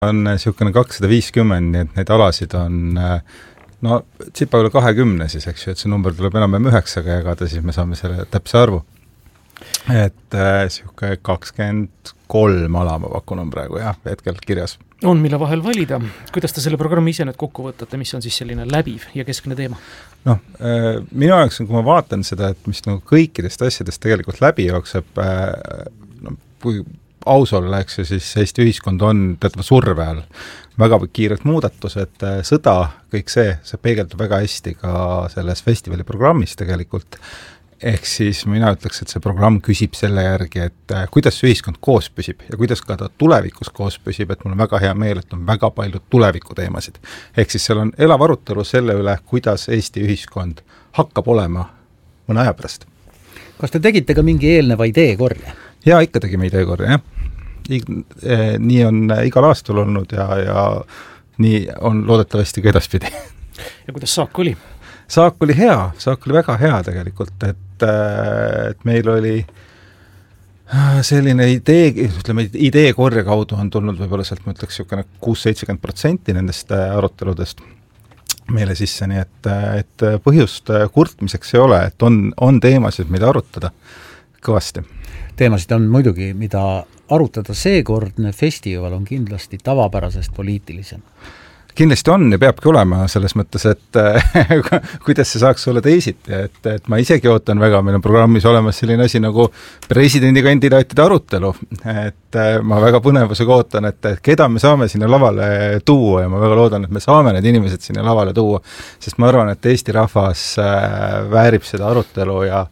on niisugune 250, nii et neid alasid on tsipa üle 20 siis, eks ju, et see number tuleb enam-vähem 9-ga jagada, siis me saame selle täpse arvu. Et niisugune 23 ala ma pakun on praegu, hetkel kirjas. On, mille vahel valida. Kuidas te selle programmi ise nüüd kokku võtate, mis on siis selline läbiv ja keskne teema? Minu jaoks on, kui ma vaatan seda, et mis kõikidest asjadest tegelikult läbi jookseb, kui aus olla, eks ju, siis Eesti ühiskond on teatava surve all. Väga kiired muudatused, sõda, kõik see peegeldub väga hästi ka selles festivali programmis tegelikult. Ehk siis mina ütleks, et see programm küsib selle järgi, et kuidas see ühiskond koos püsib ja kuidas ka ta tulevikus koos püsib, et mul on väga hea meel, et on väga palju tulevikuteemasid. Ehk siis seal on elav arutelu selle üle, kuidas Eesti ühiskond hakkab olema mõne aja pärast. Kas te tegite ka mingi eelneva ideekorje? Jaa, ikka tegime ideekorje, jah. Nii on igal aastal olnud ja nii on loodetavasti ka edaspidi. Ja kuidas saak oli? Saak oli hea, saak oli väga hea tegelikult, et meil oli selline ideekorje kaudu on tulnud võib-olla sealt, ma ütleks, 6-70% nendest aruteludest meile sisse, nii et põhjust kurtmiseks ei ole, et on teemasid, mida arutada kõvasti. Teemasid on muidugi, mida arutada, seekordne festival on kindlasti tavapärasest poliitilisem. Kindlasti on ja peabki olema selles mõttes, et kuidas see saaks olla teisiti, et ma isegi ootan väga, meil on programmis olemas selline asi nagu presidendikandidaatide arutelu, et ma väga põnevusega ootan, et keda me saame sinna lavale tuua ja ma väga loodan, et me saame need inimesed sinna lavale tuua, sest ma arvan, et Eesti rahvas väärib seda arutelu ja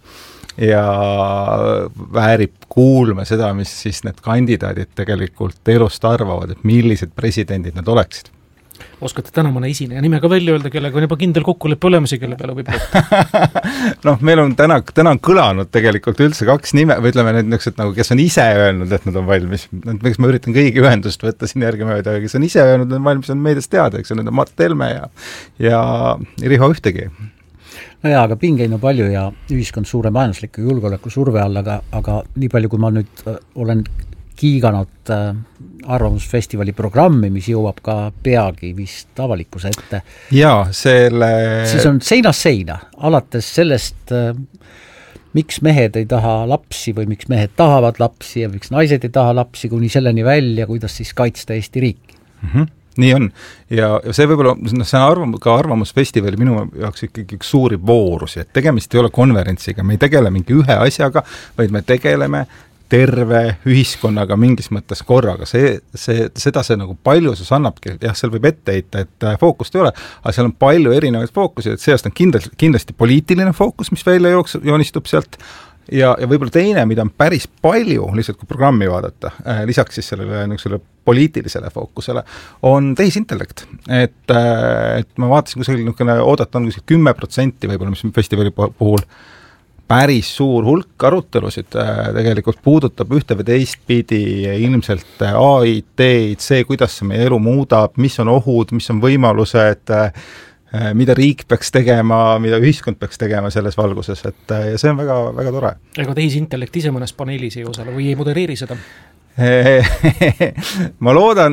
väärib kuulma seda, mis siis need kandidaadid tegelikult elust arvavad, et millised presidendid nad oleksid. Oskate täna mõne esineja nimega välja öelda, kellega on juba kindel kokkuleppe olemusi, kelle peale võib võtta? Meil on täna on kõlanud tegelikult üldse 2 nime, või ütleme need niisugused, nagu, kes on ise öelnud, et nad on valmis. Miks ma üritan kõigi ühendust võtta siin järgi mööda, kes on ise öelnud, et on valmis, on meedias teada, eks need on Mart Helme ja Riho Ühtegi. No jaa, aga pingeid on palju ja ühiskond suure majandusliku julgeoleku surve all, aga nii palju, kui ma nüüd olen kiiganud arvamusfestivali programmi, mis jõuab ka peagi vist avalikkuse ette. Jaa, siis on seinast seina, alates sellest, miks mehed ei taha lapsi või miks mehed tahavad lapsi ja miks naised ei taha lapsi, kuni selleni välja, kuidas siis kaitsta Eesti riiki. Nii on. Ja see võib-olla, see on ka arvamusfestivali minu jaoks ikkagi üks suuri voorusi, et tegemist ei ole konverentsiga, me ei tegele mingi ühe asjaga, vaid me tegeleme terve ühiskonnaga mingis mõttes korraga. Seda nagu paljusus annabki, seal võib ette heita, et fookust ei ole, aga seal on palju erinevaid fookusi, et seast on kindlasti poliitiline fookus, mis välja joonistub sealt, ja võib-olla teine, mida on päris palju, lihtsalt kui programmi vaadata, lisaks siis sellele poliitilisele fookusele, on tehisintellekt. Et ma vaatasin, kui oodata on 10% võib-olla, mis festivali puhul päris suur hulk arutelusid tegelikult puudutab ühte või teist pidi ilmselt AI-d, see, kuidas see meie elu muudab, mis on ohud, mis on võimalused, mida riik peaks tegema, mida ühiskond peaks tegema selles valguses, ja see on väga, väga tore. Ega tehisintellekt ise mõnes paneelis ei osale või ei modereeri seda? Ma loodan,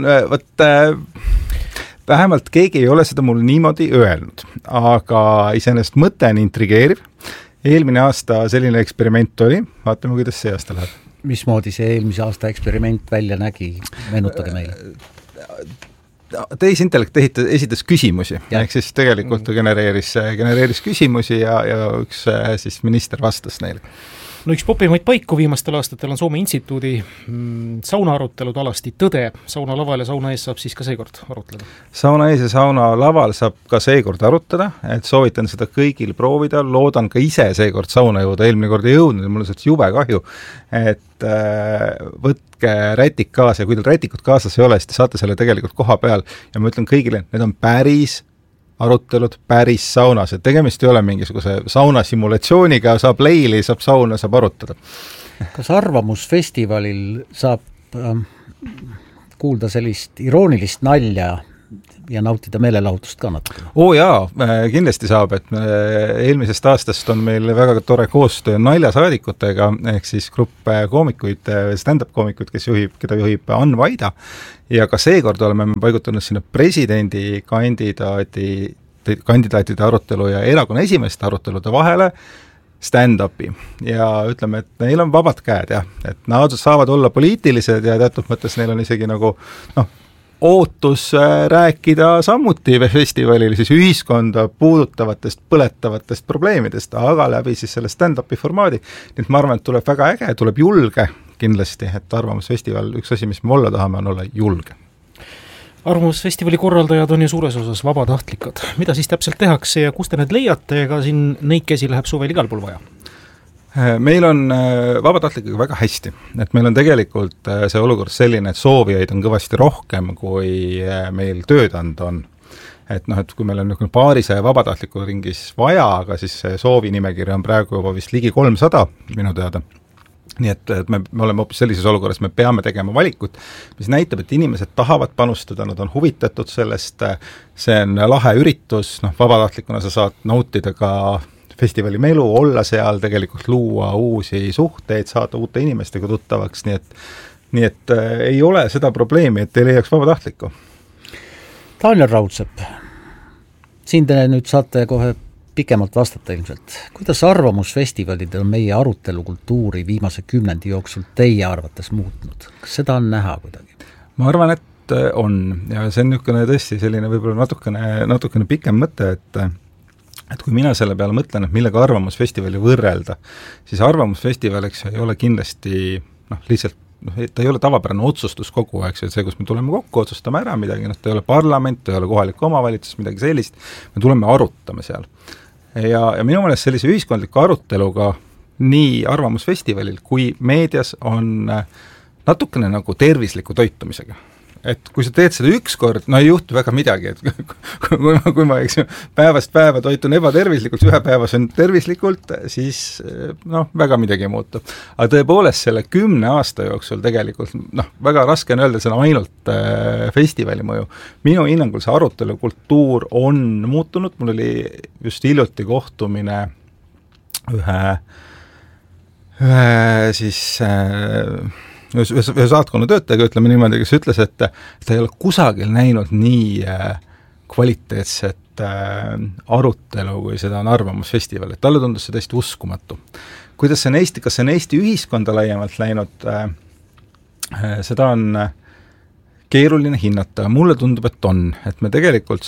vähemalt keegi ei ole seda mul niimoodi öelnud, aga iseenesest mõte on intrigeeriv. Eelmine aasta selline eksperiment oli, vaatame, kuidas see aasta läheb. Mismoodi see eelmise aasta eksperiment välja nägi? Meenutage meile. Tehisintellekt esitas küsimusi, ehk siis tegelikult genereeris küsimusi ja üks siis minister vastas neile. No üks popimaid paiku viimastel aastatel on Soome instituudi saunaarutelud alasti Tõde. Sauna laval ja sauna ees saab siis ka seekord arutleda. Sauna ees ja sauna laval saab ka seekord arutada, et soovitan seda kõigil proovida, loodan ka ise seekord sauna jõuda, eelmine kord ei jõudnud ja mul on sealt jube kahju, et võtke rätik kaasa ja kui teil rätikut kaasas ei ole, siis te saate selle tegelikult koha peal ja ma ütlen kõigile, need on päris arutelud päris saunas, et tegemist ei ole mingisuguse sauna simulatsiooniga, saab leili, saab sauna, saab arutada. Kas arvamusfestivalil saab kuulda sellist iroonilist nalja ja nautida meelelahutust ka natuke. Jaa, kindlasti saab, et eelmisest aastast on meil väga tore koostöö Naljasaadikutega, ehk siis grupp koomikuid, stand-up koomikuid, keda juhib Ann Vaida, ja ka seekord oleme paigutanud sinna presidendi kandidaatide arutelu ja erakonna esimeeste arutelude vahele stand-upi ja ütleme, et neil on vabad käed, jah, et nad saavad olla poliitilised ja teatud mõttes neil on isegi nagu ootus rääkida samuti festivalil siis ühiskonda puudutavatest, põletavatest probleemidest, aga läbi siis selle stand-upi formaadi. Nii et ma arvan, et tuleb väga äge, tuleb julge kindlasti, et Arvamusfestival, üks asi, mis me olla tahame, on olla julge. Arvamusfestivali korraldajad on ju suures osas vabatahtlikud. Mida siis täpselt tehakse ja kus te need leiate, ega siin neid käsi läheb suvel igal pool vaja? Meil on vabatahtlikega väga hästi, et meil on tegelikult see olukord selline, et soovijaid on kõvasti rohkem, kui meil tööd anda on. Et et kui meil on paarisaja vabatahtliku ringis vaja, aga siis soovinimekiri on praegu juba vist ligi 300 minu teada. Nii et me oleme hoopis sellises olukorras, me peame tegema valikut, mis näitab, et inimesed tahavad panustada, nad on huvitatud sellest, see on lahe üritus, vabatahtlikuna sa saad nautida ka festivali melu, olla seal, tegelikult luua uusi suhteid, saada uute inimestega tuttavaks, nii et ei ole seda probleemi, et ei leiaks vabatahtlikku. Daniel Raudsepp, siin te nüüd saate kohe pikemalt vastata ilmselt. Kuidas Arvamusfestivalidel on meie arutelukultuuri viimase 10 jooksul teie arvates muutnud? Kas seda on näha kuidagi? Ma arvan, et on. Ja see on niisugune tõesti selline võib-olla natukene pikem mõte, et kui mina selle peale mõtlen, et millega Arvamusfestivali võrrelda, siis Arvamusfestivaliks ei ole kindlasti lihtsalt ta ei ole tavapärane otsustus kogu aeg, see, kus me tuleme kokku, otsustame ära midagi, ta ei ole parlament, ta ei ole kohalik omavalitsus, midagi sellist, me tuleme arutame seal. Ja minu meelest sellise ühiskondliku aruteluga nii Arvamusfestivalil kui meedias on natukene nagu tervisliku toitumisega. Et kui sa teed seda ükskord, ei juhtu väga midagi, et kui ma päevast päeva toitun ebatervislikult, ühe päeva söön tervislikult, siis väga midagi ei muutu. Aga tõepoolest selle 10 aasta jooksul tegelikult, väga raske on öelda, see on ainult festivali mõju. Minu hinnangul see arutelukultuur on muutunud, mul oli just hiljuti kohtumine ühe siis ühe saatkonna töötajaga, ütleme niimoodi, kes ütles, et ta ei ole kusagil näinud nii kvaliteetset arutelu, kui seda on Arvamusfestival, et talle tundus see täiesti uskumatu. Kuidas see on kas see on Eesti ühiskonda laiemalt läinud, seda on keeruline hinnata, mulle tundub, et on, et me tegelikult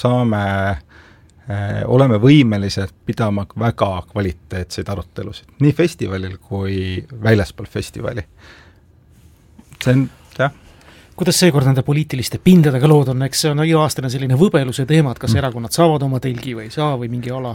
oleme võimelised pidama väga kvaliteetseid arutelusid, nii festivalil kui väljaspool festivali. See on, jah. Kuidas seekord nende poliitiliste pindadega lood on, eks see on iga-aastane selline võbeluse teema, et kas erakonnad saavad oma telgi või ei saa või mingi ala?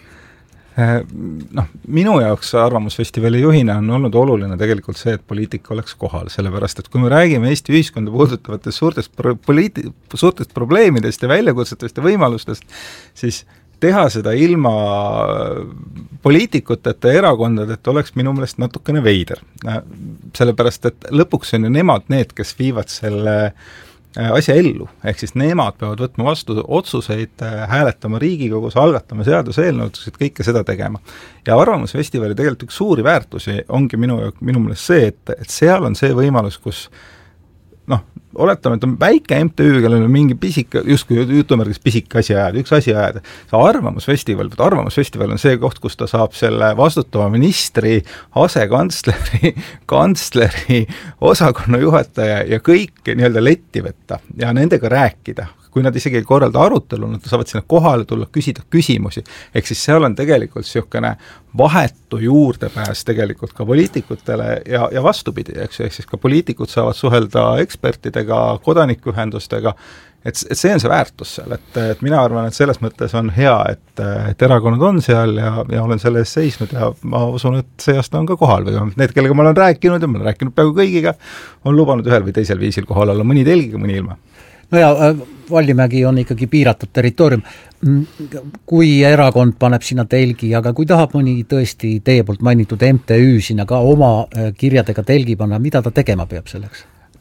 Minu jaoks Arvamusfestivali juhina on olnud oluline tegelikult see, et poliitika oleks kohal, sellepärast, et kui me räägime Eesti ühiskonda puudutavatest suurtest probleemidest ja väljakutsetest ja võimalustest, siis teha seda ilma poliitikuteta ja erakondadeta oleks minu meelest natukene veider. Sellepärast, et lõpuks on ju nemad need, kes viivad selle asja ellu, ehk siis nemad peavad võtma vastu otsuseid, hääletama Riigikogus, algatama seaduseelnõud, kõike seda tegema. Ja Arvamusfestivali tegelikult üks suuri väärtusi ongi minu meelest see, et seal on see võimalus, kus oletame, et on väike MTÜ, kellel on mingi pisik, justkui jutumärgis pisik asi ajada, üks asi ajada. See Arvamusfestival on see koht, kus ta saab selle vastutava ministri, asekantsleri, kantsleri, osakonna juhataja ja kõik nii-öelda letti võtta ja nendega rääkida. Kui nad isegi ei korralda arutelu, nad saavad sinna kohale tulla, küsida küsimusi. Ehk siis seal on tegelikult niisugune vahetu juurdepääs tegelikult ka poliitikutele ja vastupidi, ehk siis ka poliitikud saavad suhelda ekspertidega, kodanikuühendustega, et see on see väärtus seal, et mina arvan, et selles mõttes on hea, et erakonnad on seal ja olen selle eest seisnud ja ma usun, et see aasta on ka kohal või need, kellega ma olen rääkinud ja ma olen rääkinud peaaegu kõigiga, on lubanud ühel või teisel viisil kohal olla, mõni telgiga, mõni ilma. No ja Vallimägi on ikkagi piiratud territoorium. Kui erakond paneb sinna telgi, aga kui tahab mõni tõesti teie poolt mainitud MTÜ sinna ka oma kirjadega telgi panna, mida ta tegema peab selleks?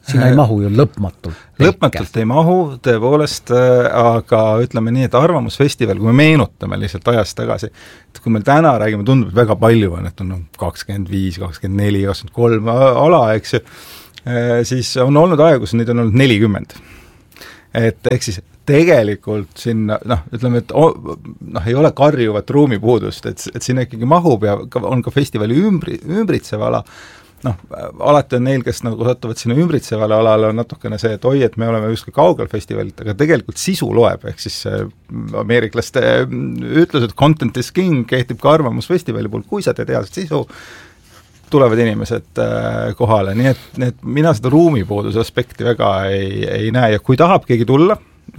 Sinna ei mahu ju lõpmatult. Lõpmatult ei mahu, tõepoolest, aga ütleme nii, et Arvamusfestival, kui me meenutame lihtsalt ajast tagasi, et kui meil täna räägime, tundub, et väga palju on, et on 25, 24, 23 ala, eks ju, siis on olnud aega, kus neid on olnud 40. Et ehk siis tegelikult sinna, ütleme, et ei ole karjuvat ruumipuudust, et sinna ikkagi mahub ja on ka festivali ümbritsev ala. Alati on neil, kes nagu satuvad sinna ümbritsevale alale, on natukene see, et oi, et me oleme justkui kaugel festivalilt, aga tegelikult sisu loeb, ehk siis ameeriklaste ütlused content is king kehtib ka Arvamusfestivali puhul, kui sa teed head sisu, tulevad inimesed kohale, nii et mina seda ruumipuuduse aspekti väga ei näe ja kui tahab keegi tulla,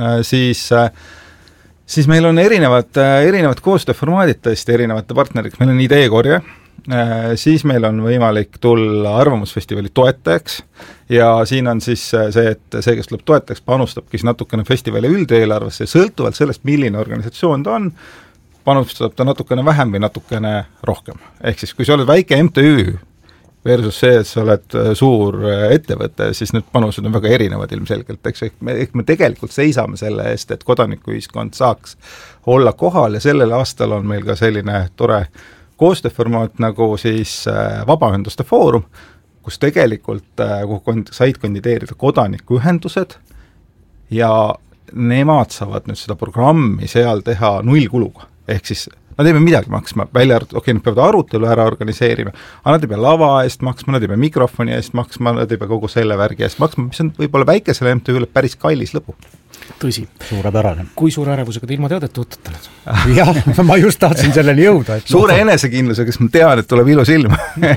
siis meil on erinevad koostööformaadid tõesti erinevate partneriks, meil on ideekorje, siis meil on võimalik tulla Arvamusfestivali toetajaks ja siin on siis see, et see, kes tuleb toetajaks, panustabki siis natukene festivali üldeelarvesse ja sõltuvalt sellest, milline organisatsioon ta on, panustab ta natukene vähem või natukene rohkem. Ehk siis, kui sa oled väike MTÜ versus see, et sa oled suur ettevõte, siis need panused on väga erinevad ilmselgelt, eks me tegelikult seisame selle eest, et kodanikuühiskond saaks olla kohal ja sellel aastal on meil ka selline tore koostööformaat nagu siis Vabaühenduste Foorum, kus tegelikult said kandideerida kodanikuühendused ja nemad saavad nüüd seda programmi seal teha nullkuluga, ehk siis nad ei pea midagi maksma, välja arvatud, nad peavad arutelu ära organiseerima, aga nad ei pea lava eest maksma, nad ei pea mikrofoni eest maksma, nad ei pea kogu selle värgi eest maksma, mis on võib-olla väikesele MTÜ-le päris kallis lõbu. Tõsi. Suurepärane. Kui suure ärevusega te ilma teadet ootatanud? Jah, ma just tahtsin selleni jõuda. Suure enesekindlusega, kes ma tean, et tuleb ilus ilm.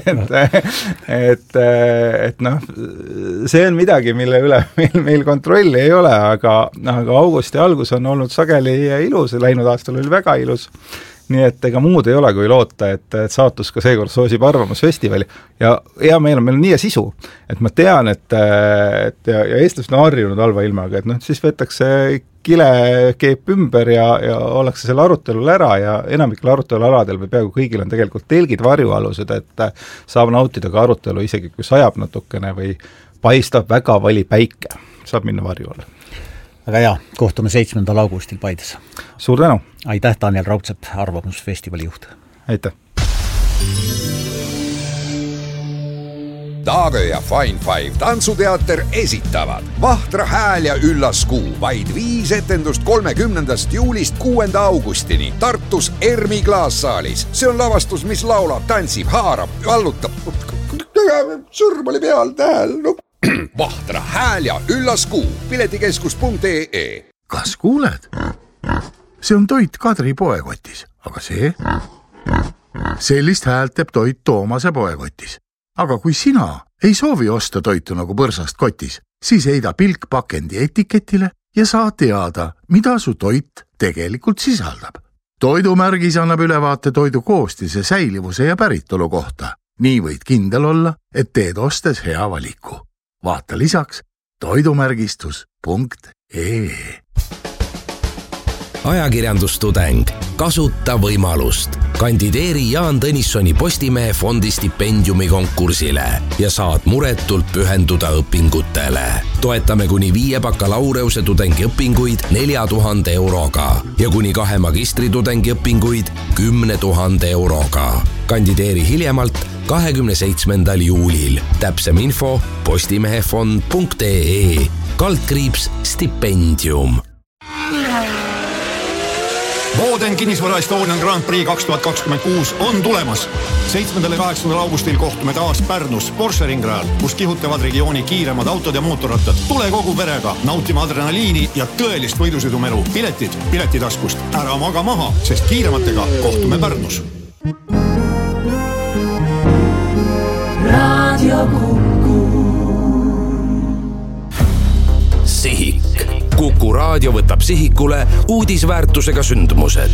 et see on midagi, mille üle meil kontrolli ei ole, aga augusti algus on olnud sageli ilus, läinud aastal oli väga ilus. Nii et ega muud ei ole, kui loota, et saatus ka seekord soosib Arvamusfestivali ja hea meil on nii ja sisu, et ma tean, et eestlased on harjunud halva ilmaga, et siis võetakse kilekeep ümber ja ollakse selle arutelul ära ja enamikul arutelualadel või peaaegu kõigil on tegelikult telgid varjualused, et saab nautida ka arutelu isegi, kui sajab natukene või paistab väga vali päike, saab minna varju alla. Aga jaa, kohtume 7. augustil Paides. Suur tänu! Aitäh, Daniel Raudsepp, Arvamusfestivali juht. Aitäh! Taagö ja Fine Five tantsuteater esitavad Vahtra hääl ja üllas kuu, vaid 5 etendust 30. juulist 6. augustini Tartus Ermi klaassaalis. See on lavastus, mis laulab, tantsib, haarab, vallutab. Sõrm oli peal, tähel, Vahtra hääl ja üllas kuu, piletikeskus.ee. Kas kuuled? See on toit Kadri poekotis, aga see? Sellist häält teeb toit Toomase poekotis. Aga kui sina ei soovi osta toitu nagu põrsast kotis, siis heida pilk pakendi etiketile ja saa teada, mida su toit tegelikult sisaldab. Toidumärgis annab ülevaate toidu koostise, säilivuse ja päritolu kohta. Nii võid kindel olla, et teed ostes hea valiku. Vaata lisaks toidumärgistus.ee. Ajakirjandustudeng. Kasuta võimalust. Kandideeri Jaan Tõnissoni Postimehe fondi stipendiumi konkursile ja saad muretult pühenduda õpingutele. Toetame kuni 5 bakalaureuse tudengiõpinguid 4000 euroga ja kuni 2 magistritudengi õpinguid 10 000 euroga. Kandideeri hiljemalt 27. juulil. Täpsem info postimehefond.ee /stipendium. Booden kinnisvara Estonian Grand Prix 2026 on tulemas. 7. ja 8. augustil kohtume taas Pärnus Porsche ringrajal, kus kihutavad regiooni kiiremad autod ja mootorrattad. Tule kogu perega nautima adrenaliini ja tõelist võidusõidumelu. Piletid piletitaskust. Ära maga maha, sest kiirematega kohtume Pärnus. Radio Kuku. Sihik. Kuku raadio võtab sihikule uudisväärtusega sündmused.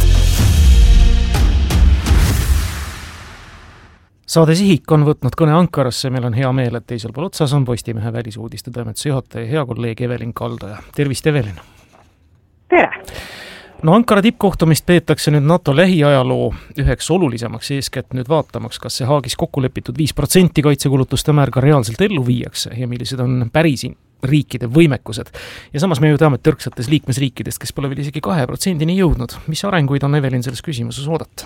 Saade Sihik on võtnud kõne Ankarasse. Meil on hea meel, et teisel pool otsas on Postimehe välisuudiste toimetuse juhataja, hea kolleeg Evelin Kaldoja. Tervist, Evelin! Tere! No Ankara tippkohtumist peetakse nüüd NATO lähiajaloo üheks olulisemaks, eeskätt nüüd vaatamaks, kas see Haagis kokku lepitud 5% kaitsekulutuste määr ka reaalselt ellu viiakse ja millised on päris riikide võimekused. Ja samas me ju teame tõrksates liikmesriikidest, kes pole veel isegi 2%-ni jõudnud. Mis arenguid on Evelin selles küsimuses oodata?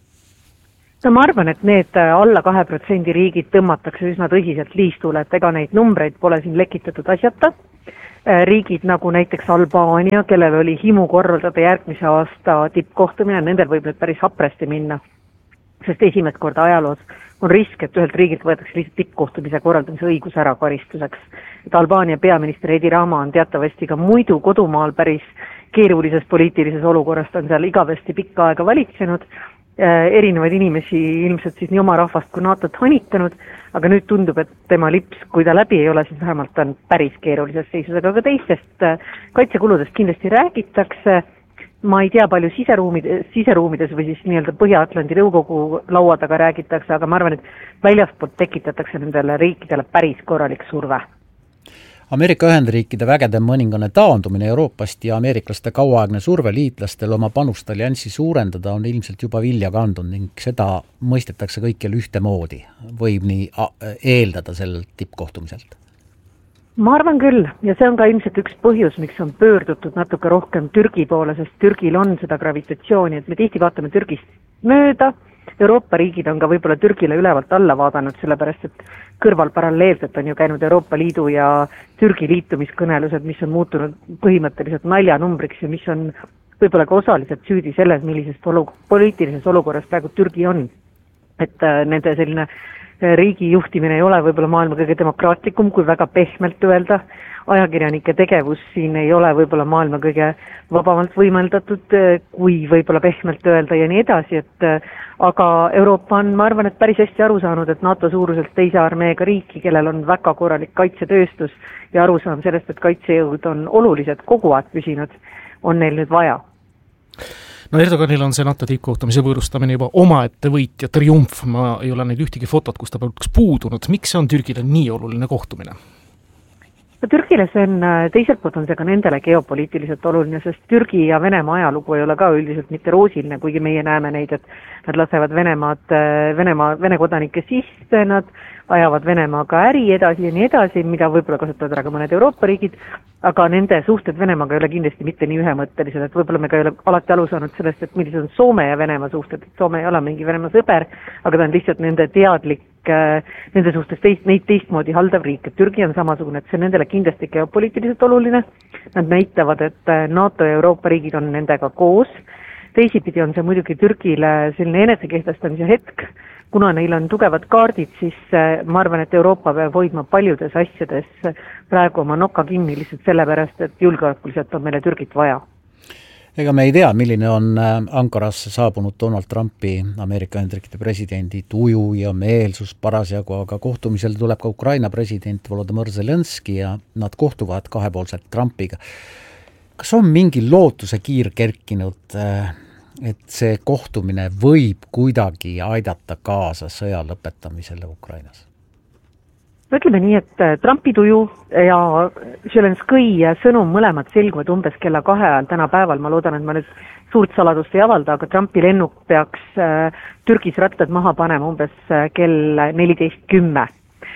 No ma arvan, et need alla 2% riigid tõmmatakse üsna tõsiselt liistule, et ega neid numbreid pole siin lekitatud asjata. Riigid nagu näiteks Albaania, kellel oli himu korraldada järgmise aasta tippkohtumine, nendel võib nüüd päris hapresti minna, sest esimest korda ajaloos on risk, et ühelt riigilt võetakse lihtsalt tippkohtumise korraldamise õigus ära karistuseks. Et Albaania peaminister Edi Rama on teatavasti ka muidu kodumaal päris keerulises poliitilises olukorrast, on seal igavesti pikka aega valitsenud, erinevaid inimesi ilmselt siis nii oma rahvast kui NATO-t hanitanud, aga nüüd tundub, et tema lips, kui ta läbi ei ole, siis vähemalt on päris keerulises seisus, aga ka teistest kaitsekuludest kindlasti räägitakse. Ma ei tea palju siseruumides või siis nii-öelda Põhja-Atlandi nõukogu laua taga räägitakse, aga ma arvan, et väljastpoolt tekitatakse nendele riikidele päris korralik surve. Ameerika Ühendriikide vägede mõningane taandumine Euroopast ja ameeriklaste kauaaegne surve liitlastel oma panust allianssi suurendada on ilmselt juba vilja kandunud ning seda mõistetakse kõikjal ühtemoodi. Võib nii eeldada sellelt tippkohtumiselt? Ma arvan küll, ja see on ka ilmselt üks põhjus, miks on pöördutud natuke rohkem Türgi poole, sest Türgil on seda gravitatsiooni, et me tihti vaatame Türgist mööda. Euroopa riigid on ka võib-olla Türgile ülevalt alla vaadanud, sellepärast et kõrval paralleelselt on ju käinud Euroopa Liidu ja Türgi liitumiskõnelused, mis on muutunud põhimõtteliselt naljanumbriks ja mis on võib-olla ka osaliselt süüdi selles, millisest poliitilises olukorras praegu Türgi on. Et nende selline riigi juhtimine ei ole võib-olla maailma kõige demokraatlikum, kui väga pehmelt öelda. Ajakirjanike tegevus siin ei ole võib-olla maailma kõige vabamalt võimeldatud, kui võib-olla pehmelt öelda ja nii edasi, et aga Euroopa on, ma arvan, et päris hästi aru saanud, et NATO suuruselt teise armeega riiki, kellel on väga korralik kaitsetööstus ja aru saanud sellest, et kaitsejõud on olulised kogu aeg püsinud, on neil nüüd vaja. No Erdoganil on see NATO tippkohtumise võõrustamine juba omaette võit ja triumf. Ma ei ole neid ühtegi fotot, kus ta peaks puudunud. Miks see on Türgile nii oluline kohtumine? No Türgile see on, teiselt poolt on see ka nendele geopoliitiliselt oluline, sest Türgi ja Venemaa ajalugu ei ole ka üldiselt mitte roosiline, kuigi meie näeme neid, et nad lasevad Vene kodanike sisse, nad ajavad Venemaaga äri edasi ja nii edasi, mida võib-olla kasutavad ära ka mõned Euroopa riigid, aga nende suhted Venemaaga ei ole kindlasti mitte nii ühemõttelised, et võib-olla me ka ei ole alati alu saanud sellest, et millised on Soome ja Venemaa suhted, et Soome ei ole mingi Venemaa sõber, aga ta on lihtsalt nende teadlik, nende suhtes neid teistmoodi haldav riik, et Türgi on samasugune, et see on nendele kindlasti geopoliitiliselt oluline, nad näitavad, et NATO ja Euroopa riigid on nendega koos, teisipidi on see muidugi Türgile selline enesekehtestamise hetk, kuna neil on tugevad kaardid, siis ma arvan, et Euroopa peab hoidma paljudes asjades praegu oma nokka kinni lihtsalt sellepärast, et julgeolekuliselt on meile Türgit vaja. Ega me ei tea, milline on Ankarasse saabunud Donald Trumpi, Ameerika Ühendriikide presidendi tuju ja meelsus parasjagu, aga kohtumisel tuleb ka Ukraina president Volodymyr Zelenski ja nad kohtuvad kahepoolselt Trumpiga. Kas on mingi lootuse kiir kerkinud, et see kohtumine võib kuidagi aidata kaasa sõja lõpetamisele Ukrainas? Ütleme nii, et Trumpi tuju ja Zelenski sõnum mõlemad selguvad umbes kella 2 ajal täna päeval. Ma loodan, et ma nüüd suurt saladust ei avalda, aga Trumpi lennuk peaks Türgis rattad maha panema umbes kell 14:10.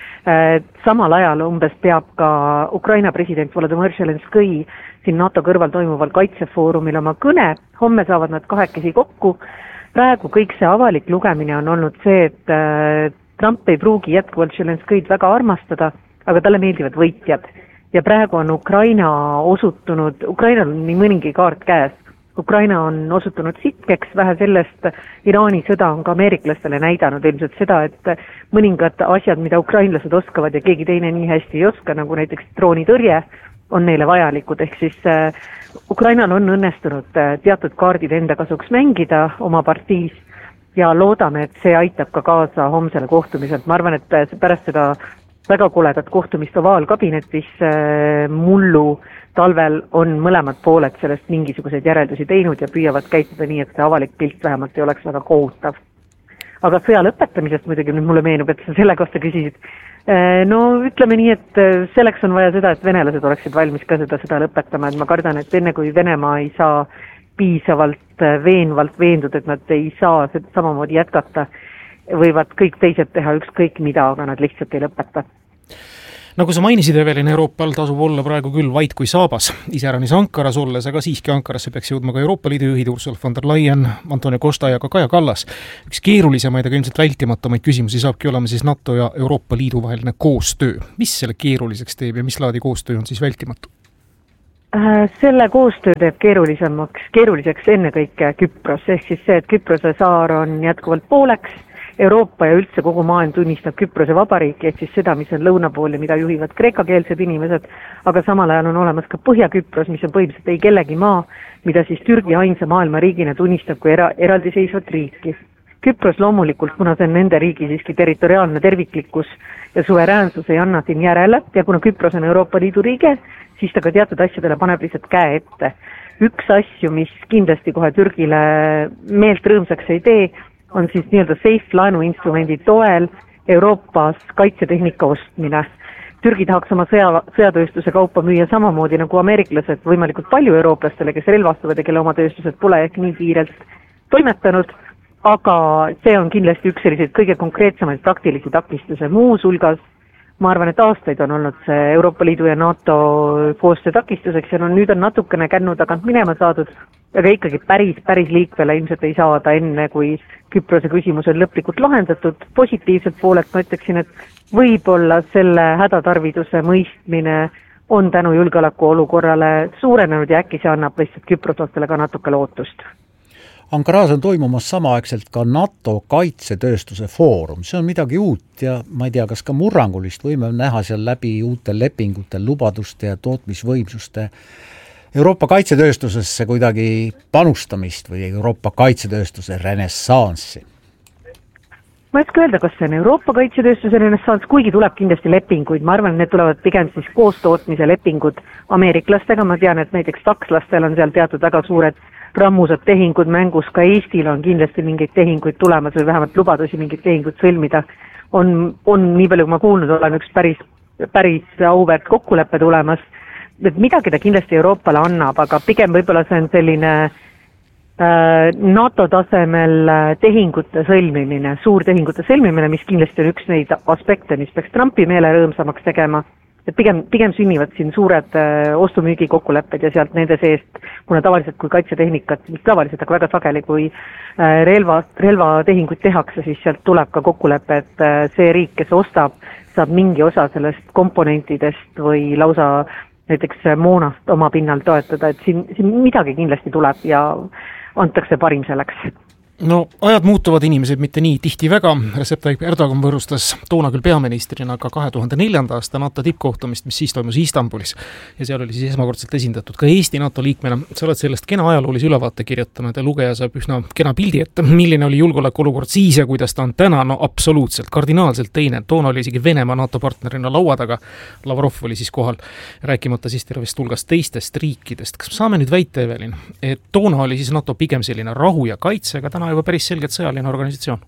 Samal ajal umbes peab ka Ukraina president Volodymyr Zelenski siin NATO kõrval toimuval kaitsefoorumil oma kõne. Homme saavad nad kahekesi kokku. Praegu kõik see avalik lugemine on olnud see, et Trump ei pruugi jätkuvalt Zelenskid väga armastada, aga talle meeldivad võitjad. Ja praegu on Ukrainal on nii mõningi kaart käes. Ukraina on osutunud sitkeks, vähe sellest Iraani sõda on ka ameeriklastele näidanud ilmselt seda, et mõningad asjad, mida ukrainlased oskavad ja keegi teine nii hästi ei oska, nagu näiteks droonitõrje, on neile vajalikud, ehk siis Ukrainal on õnnestunud teatud kaardid enda kasuks mängida oma partiis ja loodame, et see aitab ka kaasa homsele kohtumiselt. Ma arvan, et pärast seda väga koledat kohtumist ovaalkabinetis mullu talvel on mõlemad pooled sellest mingisuguseid järeldusi teinud ja püüavad käituda nii, et see avalik pilt vähemalt ei oleks väga kohutav. Aga sõja lõpetamisest muidugi nüüd mulle meenub, et sa selle kohta küsisid. No ütleme nii, et selleks on vaja seda, et venelased oleksid valmis ka seda lõpetama, et ma kardan, et enne kui Venemaa ei saa piisavalt veenvalt veendud, et nad ei saa samamoodi jätkata, võivad kõik teised teha ükskõik mida, aga nad lihtsalt ei lõpeta. Nagu sa mainisid, Evelin, Euroopal tasub olla praegu küll vait kui saabas. Iseäranis Ankaras olles, aga siiski Ankarasse peaks jõudma ka Euroopa Liidu juhid Ursula von der Leyen, Antonio Costa ja ka Kaja Kallas. Üks keerulisemaid, aga ilmselt vältimatumaid küsimusi saabki olema siis NATO ja Euroopa Liidu vaheline koostöö. Mis selle keeruliseks teeb ja mis laadi koostöö on siis vältimatu? Selle koostöö teeb keeruliseks ennekõike Küpros, ehk siis see, et Küprose saar on jätkuvalt pooleks, Euroopa ja üldse kogu maailm tunnistab Küprose vabariiki, ehk siis seda, mis on lõuna pool ja mida juhivad kreekakeelsed inimesed, aga samal ajal on olemas ka Põhja-Küpros, mis on põhimõtteliselt ei kellegi maa, mida siis Türgi ainsa maailma riigina tunnistab kui eraldiseisvat riiki. Küpros loomulikult, kuna see on nende riigi siiski territoriaalne terviklikkus ja suveräänsus ei anna siin järele ja kuna Küpros on Euroopa Liidu riige, siis ta ka teatud asjadele paneb lihtsalt käe ette. Üks asju, mis kindlasti kohe Türgile meelt rõõmsaks ei tee, on siis nii-öelda safe laenuinstrumendi toel Euroopas kaitsetehnika ostmine. Türgi tahaks oma sõjatööstuse kaupa müüa samamoodi nagu ameeriklased võimalikult palju eurooplastele, kes relvastuvad ja kelle oma tööstused pole ehk nii kiirelt toimetanud, aga see on kindlasti üks selliseid kõige konkreetsemaid praktilisi takistuse. Muus hulgas ma arvan, et aastaid on olnud see Euroopa Liidu ja NATO koostöö takistuseks ja nüüd on natukene kännu tagant minema saadud, aga ikkagi päris liikvele ilmselt ei saada enne, kui Küprose küsimus on lõplikult lahendatud. Positiivselt poolelt ma ütleksin, et võib-olla selle hädatarviduse mõistmine on tänu julgeoleku olukorrale suurenenud ja äkki see annab lihtsalt küproslastele ka natuke lootust. Ankaras on toimumas samaaegselt ka NATO kaitsetööstuse foorum. See on midagi uut ja ma ei tea, kas ka murrangulist võime näha seal läbi uute lepingute, lubaduste ja tootmisvõimsuste Euroopa kaitsetööstusesse kuidagi panustamist või Euroopa kaitsetööstuse renessanssi? Ma ei oska öelda, kas see on Euroopa kaitsetööstuse renessanss, kuigi tuleb kindlasti lepinguid. Ma arvan, et need tulevad pigem siis koostootmise lepingud ameeriklastega. Ma tean, et näiteks sakslastel on seal teatud väga suured rammusad tehingud mängus, ka Eestil on kindlasti mingeid tehinguid tulemas või vähemalt lubadusi mingeid tehinguid sõlmida. On nii palju, kui ma kuulnud olen, üks päris auväärt kokkulepe tulemas, et midagi ta kindlasti Euroopale annab, aga pigem võib-olla see on selline NATO tasemel tehingute sõlmimine, suurtehingute sõlmimine, mis kindlasti on üks neid aspekte, mis peaks Trumpi meele rõõmsamaks tegema. Et pigem sünnivad siin suured ostumüügi kokkulepped ja sealt nende seest, kuna tavaliselt kui kaitsetehnikat, mis tavaliselt aga väga sageli, kui relvatehinguid tehakse, siis sealt tuleb ka kokkulepe, et see riik, kes ostab, saab mingi osa sellest komponentidest või lausa näiteks moonast oma pinnal toetada, et siin midagi kindlasti tuleb ja antakse parim selleks. No ajad muutuvad, inimesed mitte nii tihti väga. Recep Tayyip Erdogan võõrustas toona küll peaministrina ka 2004. aasta NATO tippkohtumist, mis siis toimus Istanbulis. Ja seal oli siis esmakordselt esindatud ka Eesti NATO liikmena. Sa oled sellest kena ajaloolise ülevaate kirjutanud ja lugeja saab üsna kena pildi, et milline oli julgeoleku olukord siis ja kuidas ta on täna. No absoluutselt, kardinaalselt teine. Toona oli isegi Venemaa NATO partnerina laua taga. Lavrov oli siis kohal, rääkimata siis tervest hulgast teistest riikidest. Kas saame nüüd väita, Evelin, et toona oli siis NATO pigem selline rahu ja kaitse, aga täna juba päris selgelt sõjaline organisatsioon?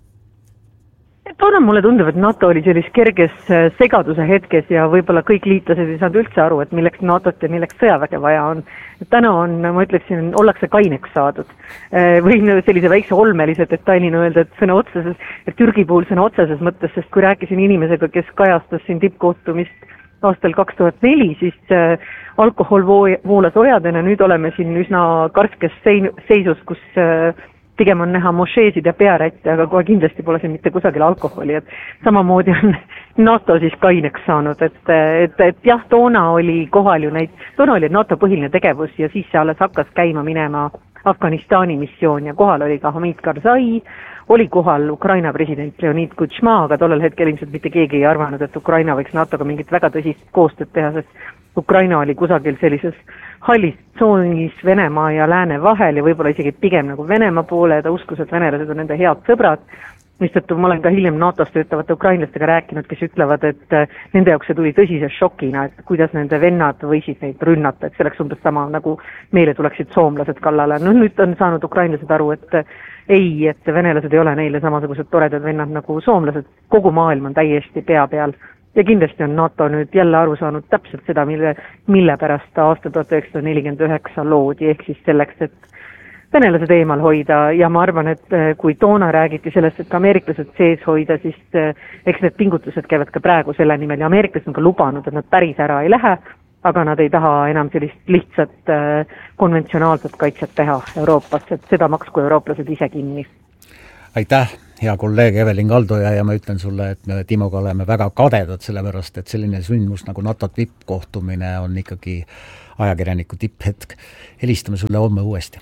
Toona mulle tundub, et NATO oli sellis kerges segaduse hetkes ja võib-olla kõik liitlased ei saanud üldse aru, et milleks NATO-t ja milleks sõjaväge vaja on. Täna on, ma ütleksin, ollakse kaineks saadud. Võin sellise väikse olmelise detailina öelda, et sõna otseses, et Türgi puhul sõna otseses mõttes, sest kui rääkisin inimesega, kes kajastas siin tippkohtumist aastal 2004, siis alkohol voolas ojadena, nüüd oleme siin üsna karskes seisus, kus pigem on näha mošeesid ja pearätte, aga kohe kindlasti pole see mitte kusagil alkoholi, et samamoodi on NATO siis kaineks saanud, et jah, toona oli kohal ju toona oli NATO põhiline tegevus ja siis see alles hakkas käima minema Afganistani missioon ja kohal oli ka Hamid Karzai, oli kohal Ukraina president Leonid Kuchma, aga tollel hetkel ilmselt mitte keegi ei arvanud, et Ukraina võiks NATO-ga mingit väga tõsist koostööd teha, sest Ukraina oli kusagil sellises hallis tsoonis Venemaa ja Lääne vahel ja võib-olla isegi pigem nagu Venemaa poole ja ta uskus, et venelased on nende head sõbrad, mistõttu ma olen ka hiljem NATO-s töötavate ukrainlastega rääkinud, kes ütlevad, et nende jaoks see tuli tõsise šokina, et kuidas nende vennad võisid neid rünnata, et see oleks umbes sama nagu meile tuleksid soomlased kallale. No nüüd on saanud ukrainlased aru, et ei, et venelased ei ole neile samasugused toredad vennad nagu soomlased, kogu maailm on täiesti pea peal. Ja kindlasti on NATO nüüd jälle aru saanud täpselt seda, mille pärast aasta 1949 loodi, ehk siis selleks, et venelased eemal hoida ja ma arvan, et kui toona räägiti sellest, et ka ameeriklased sees hoida, siis eks need pingutused käivad ka praegu selle nimel ja ameeriklased on ka lubanud, et nad päris ära ei lähe, aga nad ei taha enam sellist lihtsat konventsionaalset kaitset teha Euroopas, et seda maksku eurooplased ise kinni. Aitäh, hea kolleeg Evelin Kaldoja, ja ma ütlen sulle, et me Timoga oleme väga kadedad, sellepärast et selline sündmus nagu NATO tippkohtumine on ikkagi ajakirjaniku tipphetk. Helistame sulle homme uuesti.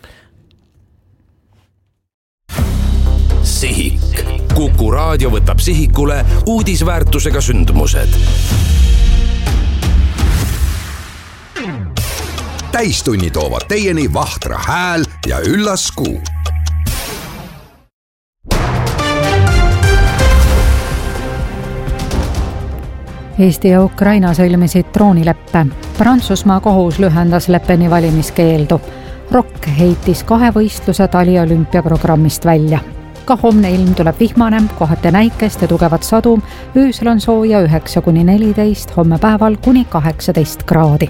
Sihik. Kuku raadio võtab sihikule uudisväärtusega sündmused. Täistunni toovad teieni Vahtra hääl ja Üllas Kuu. Eesti ja Ukraina sõlmisid droonileppe. Prantsusmaa kohus lühendas Lepeni valimiskeeldu. Rock heitis 2 võistluse taliolümpiaprogrammist välja. Ka homne ilm tuleb vihmane, kohati näikest ja tugevat sadu. Öösel on sooja 9–14, homme päeval kuni 18 kraadi.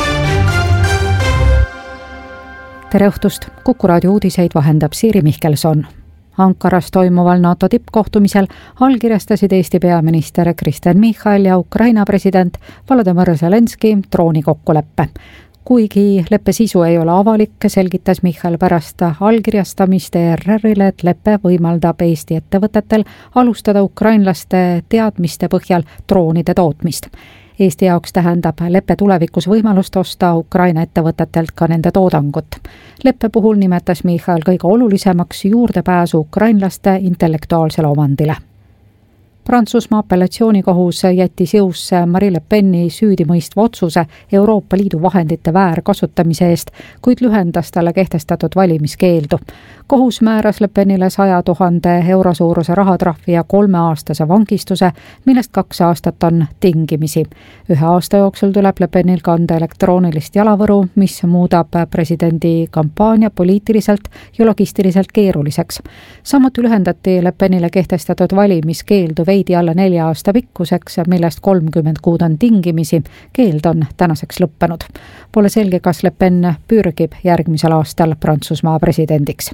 Tere õhtust! Kuku raadio uudiseid vahendab Siiri Mihkelson. Ankaras toimuval NATO tippkohtumisel allkirjastasid Eesti peaminister Kristen Michal ja Ukraina president Volodymyr Zelenski droonikokkuleppe. Kuigi leppe sisu ei ole avalik, selgitas Michal pärast allkirjastamist ERR-ile, et leppe võimaldab Eesti ettevõtetel alustada ukrainlaste teadmiste põhjal droonide tootmist. Eesti jaoks tähendab leppe tulevikus võimalust osta Ukraina ettevõtetelt ka nende toodangut. Leppe puhul nimetas Michal kõige olulisemaks juurdepääsu ukrainlaste intellektuaalsele omandile. Prantsusmaa apellatsioonikohus jättis jõusse Marine Le Peni süüdimõistva otsuse Euroopa Liidu vahendite väärkasutamise eest, kuid lühendas talle kehtestatud valimiskeeldu. Kohus määras Le Penile 100 000 euro suuruse rahatrahvi ja 3-aastase vangistuse, millest 2 aastat on tingimisi. 1 aasta jooksul tuleb Le Penil kanda elektroonilist jalavõru, mis muudab presidendi kampaania poliitiliselt ja logistiliselt keeruliseks. Samuti lühendati Le Penile kehtestatud valimiskeeldu veidi alla 4 aasta pikkuseks, millest 30 kuud on tingimisi. Keeld on tänaseks lõppenud. Pole selge, kas Le Pen pürgib järgmisel aastal Prantsusmaa presidendiks.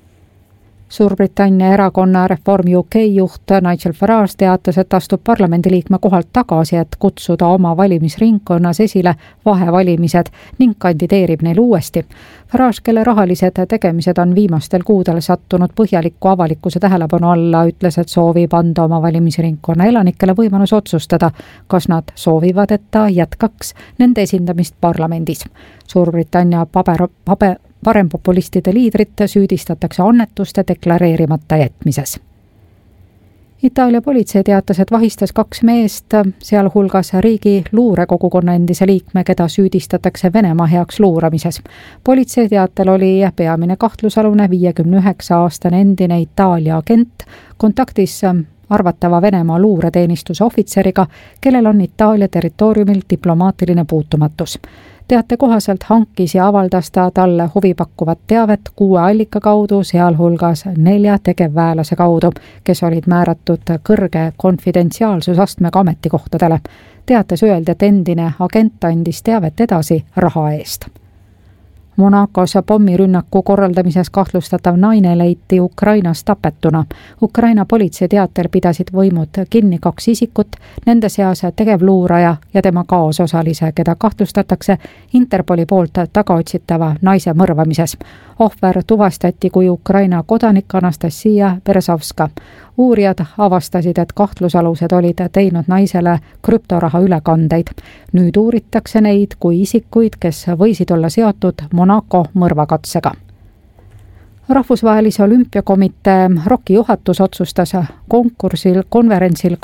Suurbritannia erakonna Reform UK juht Nigel Farage teatas, et astub parlamendiliikme kohalt tagasi, et kutsuda oma valimisringkonnas esile vahevalimised ning kandideerib neil uuesti. Farage, kelle rahalised tegemised on viimastel kuudel sattunud põhjaliku avalikkuse tähelepanu alla, ütles, et soovib anda oma valimisringkonna elanikele võimalus otsustada, kas nad soovivad, et ta jätkaks nende esindamist parlamendis. Suurbritannia parempopulistide liidrit süüdistatakse annetuste deklareerimata jätmises. Itaalia politsei teatas, et vahistas 2 meest, sealhulgas riigi luurekogukonna endise liikme, keda süüdistatakse Venemaa heaks luuramises. Politsei teatel oli peamine kahtlusalune 59-aastane endine Itaalia agent kontaktis arvatava Venemaa luureteenistuse ohvitseriga, kellel on Itaalia territooriumil diplomaatiline puutumatus. Teate kohaselt hankis ja avaldas ta talle huvipakkuvat teavet 6 allika kaudu, sealhulgas 4 tegevväelase kaudu, kes olid määratud kõrge konfidentsiaalsusastmega ametikohtadele. Teates öeldi, et endine agent andis teavet edasi raha eest. Monacos pommirünnaku korraldamises kahtlustatav naine leiti Ukrainas tapetuna. Ukraina politsei teatel pidasid võimud kinni 2 isikut, nende seas tegevluuraja ja tema kaasosalise, keda kahtlustatakse Interpoli poolt tagaotsitava naise mõrvamises. Ohver tuvastati kui Ukraina kodanik Anastasia Berezovska. Uurijad avastasid, et kahtlusalused olid teinud naisele krüptoraha ülekandeid. Nüüd uuritakse neid kui isikuid, kes võisid olla seotud Monaco mõrvakatsega. Rahvusvahelise olümpiakomitee ROK-i juhatus otsustas konverentsil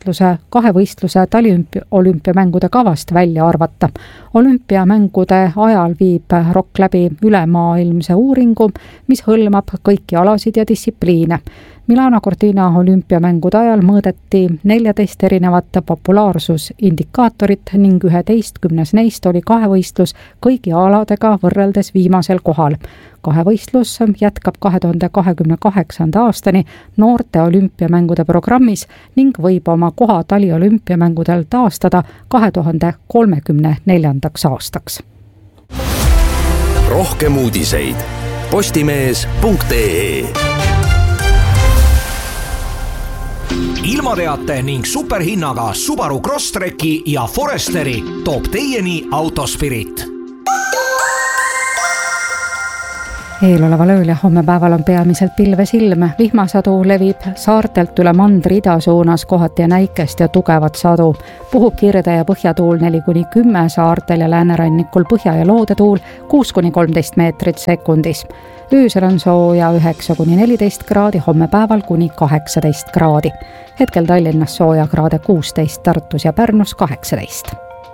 2 võistluse taliolümpiamängude kavast välja arvata. Olümpiamängude ajal viib ROK läbi ülemaailmse uuringu, mis hõlmab kõiki alasid ja distsipliine. Milano Cortina olümpiamängude ajal mõõdeti 14 erinevat populaarsusindikaatorit ning 11 neist oli 2 võistlus kõigi aladega võrreldes viimasel kohal. 2 võistlus jätkab 2028. aastani noorte olümpiamängude programmis ning võib oma koha taliolümpiamängudel taastada 2034. aastaks. Rohkem uudiseid postimees.ee. ilmateate ning superhinnaga Subaru Crosstreki ja Foresteri toob teieni Autospirit. Eeloleval ööl ja homme päeval on peamiselt pilves ilm. Vihmasadu levib saartelt üle mandri ida suunas, kohati ja näikest ja tugevat sadu. Puhub kirde ja põhjatuul 4-10 saartel ja läänerannikul põhja- ja loodetuul 6-13 meetrit sekundis. Öösel on sooja 9-14 kraadi, homme päeval kuni 18 kraadi. Hetkel Tallinnas sooja kraade 16, Tartus ja Pärnus 18.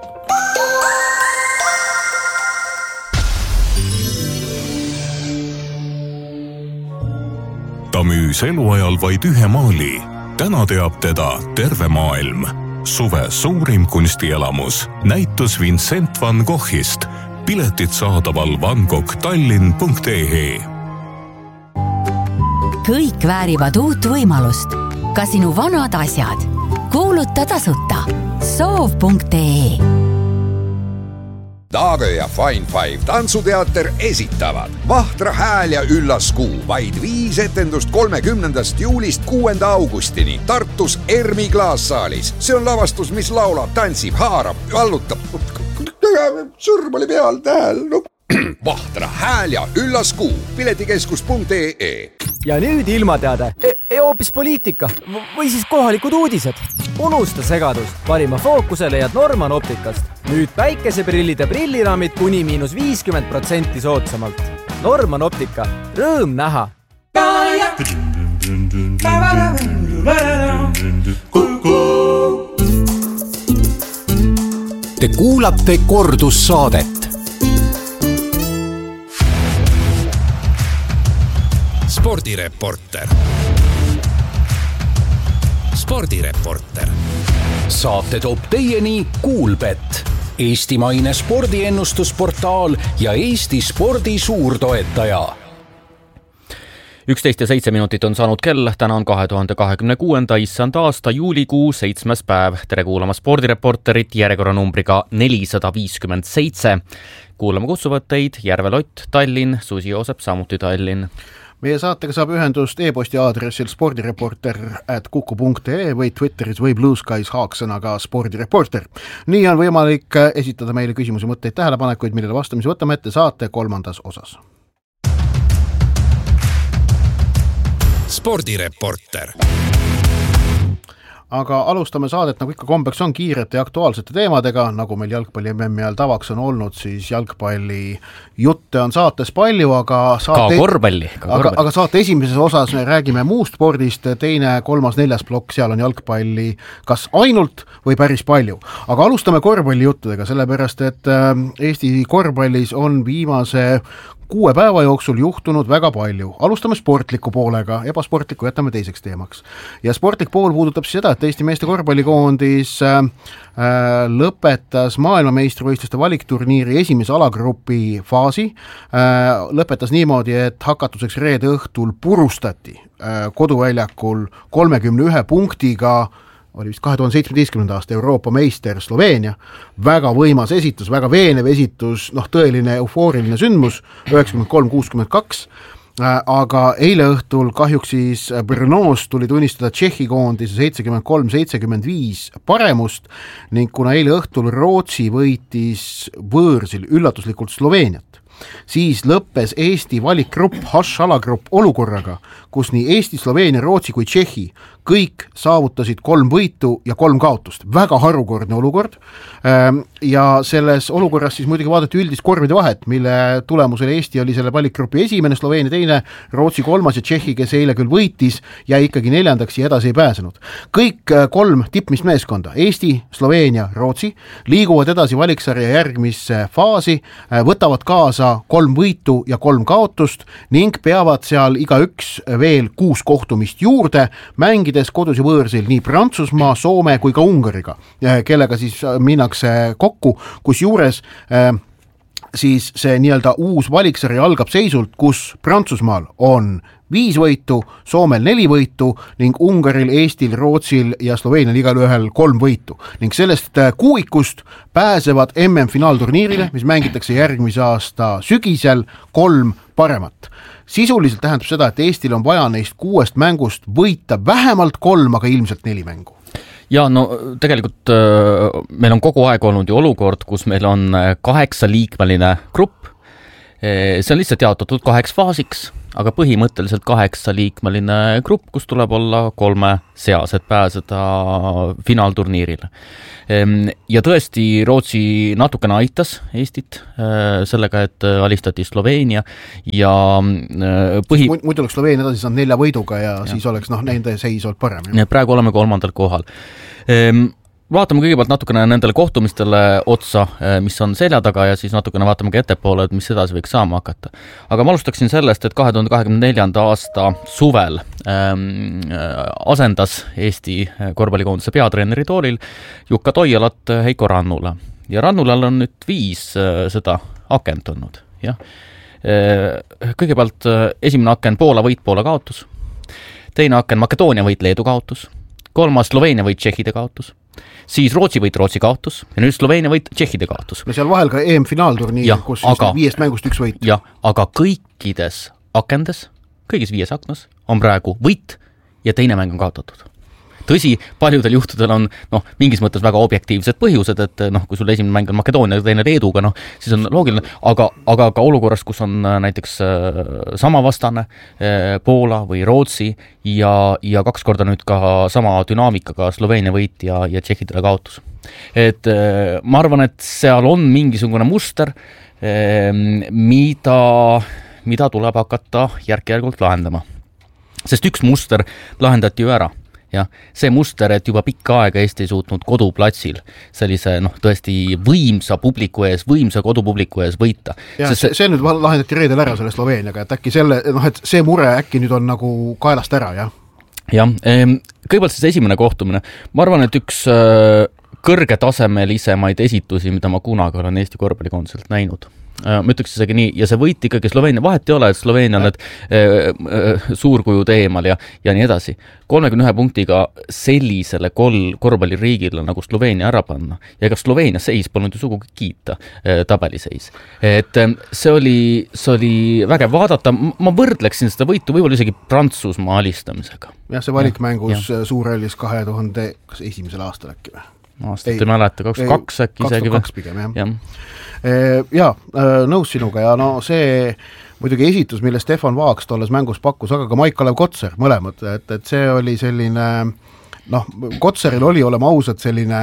Ta müüs eluajal vaid ühe maali. Täna teab teda terve maailm. Suve suurim kunstielamus. Näitus Vincent van Goghist. Piletid saadaval vangoghtallinn.ee. Kõik väärivad uut võimalust. Ka sinu vanad asjad. Kuuluta tasuta. Soov.ee. Daagö ja Fine Five tantsuteater esitavad Vahtra hääl ja üllas kuu, vaid 5 etendust 30. juulist 6. augustini Tartus Ermi klaassaalis. See on lavastus, mis laulab, tantsib, haarab, vallutab. Sõrm oli peal tähel. Vahtra hääl ja üllas kuu, piletikeskus.ee. Ja nüüd ilmateade, hoopis poliitika või siis kohalikud uudised. Unusta segadus, parima fookuse leiad Norman Optikast. Nüüd päikeseprillid ja prilliraamid kuni -50% soodsamalt. Norman Optika, rõõm näha! Te kuulate kordussaadet. Spordireporter. Spordireporter. Saate toob teieni Kuulbet, eestimaine spordiennustusportaal ja Eesti spordi suurtoetaja. 11:07 on saanud kell, täna on 2026. issand aasta juulikuu 7. päev. Tere kuulama Spordireporterit järjekorranumbriga 457. Kuulama kutsuvad teid Järve Lott, Tallinn, Susi Joosep, samuti Tallinn. Meie saatega saab ühendust e-posti aadressil spordireporter@kuku.ee või Twitteris või Blue Skies haaksõnaga spordireporter. Nii on võimalik esitada meile küsimusi, mõtteid, tähelepanekuid, millele vastamisi võtame ette saate 3. osas. Spordireporter. Aga alustame saadet, nagu ikka kombeks on, kiirete ja aktuaalsete teemadega, nagu meil jalgpalli MM-i ajal tavaks on olnud, siis jalgpalli jutte on saates palju, aga saate esimeses osas me räägime muust spordist, teine, 3., 4. plokk, seal on jalgpalli kas ainult või päris palju. Aga alustame korvpallijuttudega, sellepärast et Eesti korvpallis on viimase 6 päeva jooksul juhtunud väga palju. Alustame sportliku poolega, ebasportliku jätame teiseks teemaks. Ja sportlik pool puudutab seda, et Eesti meeste korvpallikoondis lõpetas maailmameistrivõistluste valikturniiri esimese alagrupi faasi. Lõpetas niimoodi, et hakatuseks reede õhtul purustati koduväljakul 31 punktiga, oli vist 2017. aasta Euroopa meister Sloveenia. Väga võimas esitus, väga veenev esitus, tõeline eufooriline sündmus, 93-62. Aga eile õhtul kahjuks siis Brnõos tuli tunnistada Tšehhi koondise 73-75 paremust ning kuna eile õhtul Rootsi võitis võõrsil üllatuslikult Sloveeniat, siis lõppes Eesti valikgrupp, H-alagrupp olukorraga, kus nii Eesti, Sloveenia, Rootsi kui Tšehhi kõik saavutasid 3 võitu ja 3 kaotust. Väga harukordne olukord ja selles olukorras siis muidugi vaadati üldist korvide vahet, mille tulemusel Eesti oli selle valikgrupi esimene, Sloveenia teine, Rootsi 3. ja Tšehhi, kes eile küll võitis, jäi ikkagi 4. ja edasi ei pääsenud. Kõik 3 tippmist meeskonda, Eesti, Sloveenia, Rootsi, liiguvad edasi valiksarja järgmisse faasi, võtavad kaasa 3 võitu ja 3 kaotust ning peavad seal igaüks veel 6 kohtumist juurde, mängides kodus ja võõrsil nii Prantsusmaa, Soome kui ka Ungariga, kellega siis minnakse kokku, kus juures siis see nii-öelda uus valiksari algab seisult, kus Prantsusmaal on 5 võitu, Soomel 4 võitu ning Ungaril, Eestil, Rootsil ja Sloveenial igalühel 3 võitu. Ning sellest kuuikust pääsevad MM-finaalturniirile, mis mängitakse järgmise aasta sügisel 3 paremat. Sisuliselt tähendab seda, et Eestil on vaja neist 6 mängust võita vähemalt 3, aga ilmselt 4 mängu. Ja no tegelikult meil on kogu aeg olnud ju olukord, kus meil on 8-liikmeline grupp. See on lihtsalt jaotatud 2 faasiks, aga põhimõtteliselt 8-liikmeline grupp, kus tuleb olla 3 seas, et pääseda finaalturniirile. Ja tõesti Rootsi natukene aitas Eestit sellega, et alistati Sloveenia ja muidu oleks Sloveenia edasi saanud 4 võiduga ja siis oleks nende seis olnud parem. Praegu oleme 3. kohal. Vaatame kõigepealt natukene nendele kohtumistele otsa, mis on selja taga ja siis natukene vaatame ka ettepoole, et mis edasi võiks saama hakata. Aga ma alustaksin sellest, et 2024. aasta suvel asendas Eesti korvpallikoondise peatreeneri toolil Jukka Toialat Heiko Rannula. Ja Rannulal on nüüd 5 seda akent olnud. Ja. Kõigepealt esimene aken Poola võit, Poola kaotus. Teine aken Makedoonia võit, Leedu kaotus. 3. Sloveenia võit, Tšehhide kaotus. Siis Rootsi võit, Rootsi kaotus ja nüüd Sloveenia võit, Tšehhide kaotus. No seal vahel ka EM-finaalturniir, kus aga, 5 mängust 1 võit. Ja, aga kõikides akendes, kõigis 5 aknas on praegu võit ja teine mäng on kaotatud. Tõsi, paljudel juhtudel on mingis mõttes väga objektiivsed põhjused, et kui sul esimene mäng on Makedoonia ja teine Leeduga, siis on loogiline, aga ka olukorras, kus on näiteks sama vastane Poola või Rootsi ja 2 korda nüüd ka sama dünaamikaga Sloveenia võit ja Tšehhidele kaotus. Et ma arvan, et seal on mingisugune muster, mida tuleb hakata järk-järgult lahendama. Sest üks muster lahendati ju ära. Ja, see muster, et juba pikka aega Eesti ei suutnud koduplatsil sellise tõesti võimsa publiku ees, võimsa kodupubliku ees võita. Ja, see nüüd lahendati reedel ära selle Sloveeniaga, et äkki et see mure äkki nüüd on nagu kaelast ära, jah? Jah, kõigepealt siis esimene kohtumine. Ma arvan, et üks kõrgetasemelisemaid esitusi, mida ma kunagi olen Eesti korvpallikoondiselt näinud. Ma ütleks isegi nii, ja see võit ikkagi Sloveenia, vahet ei ole, et Sloveenia on need suurkujud eemal ja nii edasi. 31 punktiga sellisele korvpalliriigile nagu Sloveenia ära panna. Ja ega Sloveenia seis polnud ju sugugi kiita, tabeliseis. Et see oli vägev vaadata, ma võrdleksin seda võitu võib-olla isegi Prantsusmaa alistamisega. Ja see valikmängus Suurhallis 2001. aastal äkki või? Aastat ei mäleta, 2002 äkki isegi või? 2002 pigem, jah. Nõus sinuga ja see muidugi esitus, mille Stefan Vaaks tolles mängus pakkus, aga ka Maik-Kalev Kotser, mõlemad, et see oli selline, Kotseril oli olema ausad selline,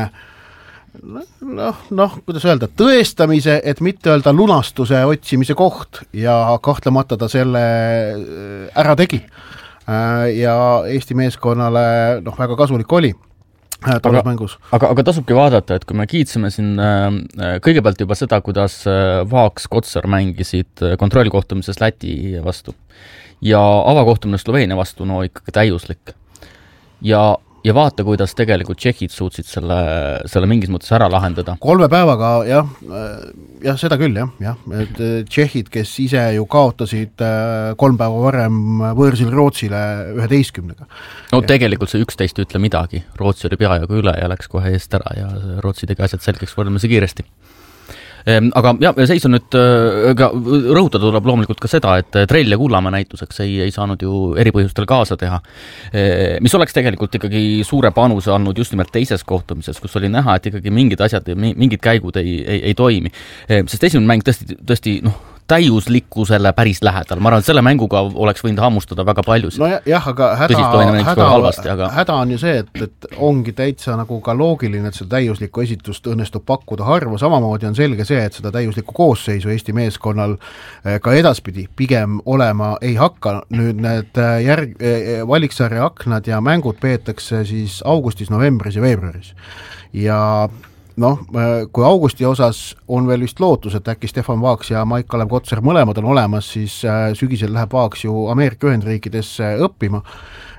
kuidas öelda, tõestamise, et mitte öelda lunastuse otsimise koht ja kahtlemata ta selle ära tegi. Ja Eesti meeskonnale väga kasulik oli. Aga tasubki vaadata, et kui me kiitsime siin kõigepealt juba seda, kuidas Vaaks Kotser mängisid kontrollkohtumises Läti vastu ja avakohtumine Sloveenia vastu, ikkagi täiuslik. Ja vaata, kuidas tegelikult tšehhid suutsid selle mingis mõttes ära lahendada. 3 päevaga, jah, seda küll, jah. Et tšehhid, kes ise ju kaotasid 3 päeva varem võõrsil Rootsile 11-ga. No tegelikult see 11 ütle midagi. Rootsi oli peajagu üle ja läks kohe eest ära ja Rootsi tegi asjad selgeks võrdlemisi kiiresti. Aga seis on nüüd, rõhutada tuleb loomulikult ka seda, et Trell ja Kullamäe näituseks ei saanud ju eripõhjustel kaasa teha, mis oleks tegelikult ikkagi suure panuse andnud just nimelt teises kohtumises, kus oli näha, et ikkagi mingid asjad, mingid käigud ei toimi. Sest esimene mäng tõesti täiuslikkusele päris lähedal. Ma arvan, et selle mänguga oleks võinud hammustada väga paljusid. No jah, aga häda on ju see, et ongi täitsa nagu ka loogiline, et seda täiuslikku esitust õnnestub pakkuda harva. Samamoodi on selge see, et seda täiuslikku koosseisu Eesti meeskonnal ka edaspidi pigem olema ei hakka. Nüüd need valiksarja aknad ja mängud peetakse siis augustis, novembris ja veebruaris. Ja kui augusti osas on veel vist lootus, et äkki Stefan Vaaks ja Maik-Kalev Kotser mõlemad on olemas, siis sügisel läheb Vaaks ju Ameerika Ühendriikidesse õppima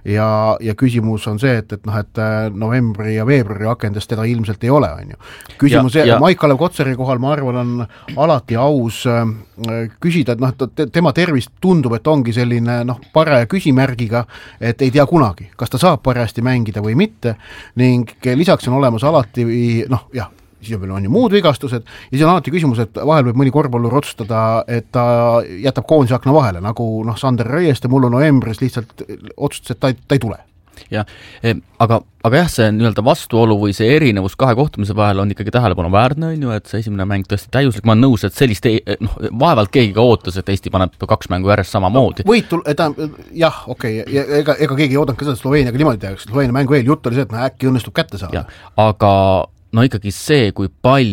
ja küsimus on see, et novembri ja veebruari akendest teda ilmselt ei ole, on ju. Küsimus Maik-Kalev Kotsari kohal, ma arvan, on alati aus küsida, et tema tervist tundub, et ongi selline paraja küsimärgiga, et ei tea kunagi, kas ta saab parajasti mängida või mitte, ning lisaks on olemas alati, siis on ju muud vigastused ja siis on alati küsimus, et vahel võib mõni korvpallur otsustada, et ta jätab koondise akna vahele, nagu Sander Reieste mullu novembris lihtsalt otsustas, et ta ei tule. Ja, aga jah, see nii-öelda vastuolu või see erinevus kahe kohtumise vahel on ikkagi tähelepanu väärne, on ju, et see esimene mäng tõesti täiuslik, ma olen nõus, et sellist vaevalt keegi ka ootas, et Eesti paneb 2 mängu järjest samamoodi. Võitul, jah, okei, ega keegi ei oodanud ka seda Sloveeniaga niimoodi tehakse, Sloveenia mängu eel jutt oli see, et äkki õnnestub kätte saada. Aga ikkagi see, kui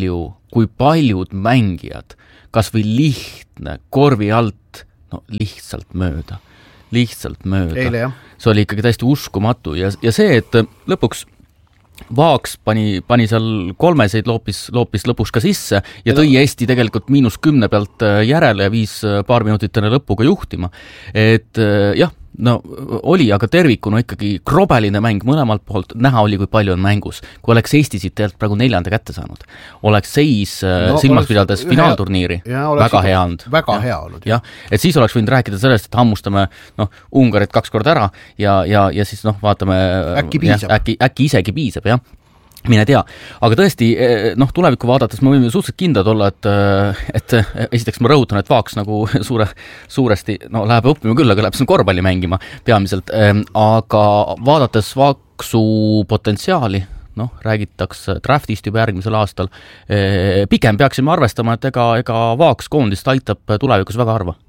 paljud mängijad, kas või lihtne korvi alt, lihtsalt mööda. Eile, jah. See oli ikkagi täiesti uskumatu ja see, et lõpuks Vaaks pani seal 3 loopis lõpus ka sisse ja tõi Eesti tegelikult -10 pealt järele ja viis paar minutit enne lõppu ka juhtima. Et jah, oli, aga tervikuna ikkagi krobeline mäng mõlemalt poolt, näha oli, kui palju on mängus. Kui oleks Eesti siit tegelikult praegu 4. kätte saanud, oleks seis silmas pidades finaalturniiri väga hea olnud. Väga hea olnud. Jah, et siis oleks võinud rääkida sellest, et hammustame Ungarit 2 korda ära ja siis vaatame äkki isegi piisab, jah. Mine tea, aga tõesti, tulevikku vaadates me võime suhteliselt kindlad olla, et esiteks ma rõhutan, et Vaaks nagu suuresti, läheb õppima küll, aga läheb siin korvpalli mängima peamiselt, aga vaadates Vaaksu potentsiaali, räägitakse draftist juba järgmisel aastal, pigem peaksime arvestama, et ega Vaaks koondist aitab tulevikus väga harva.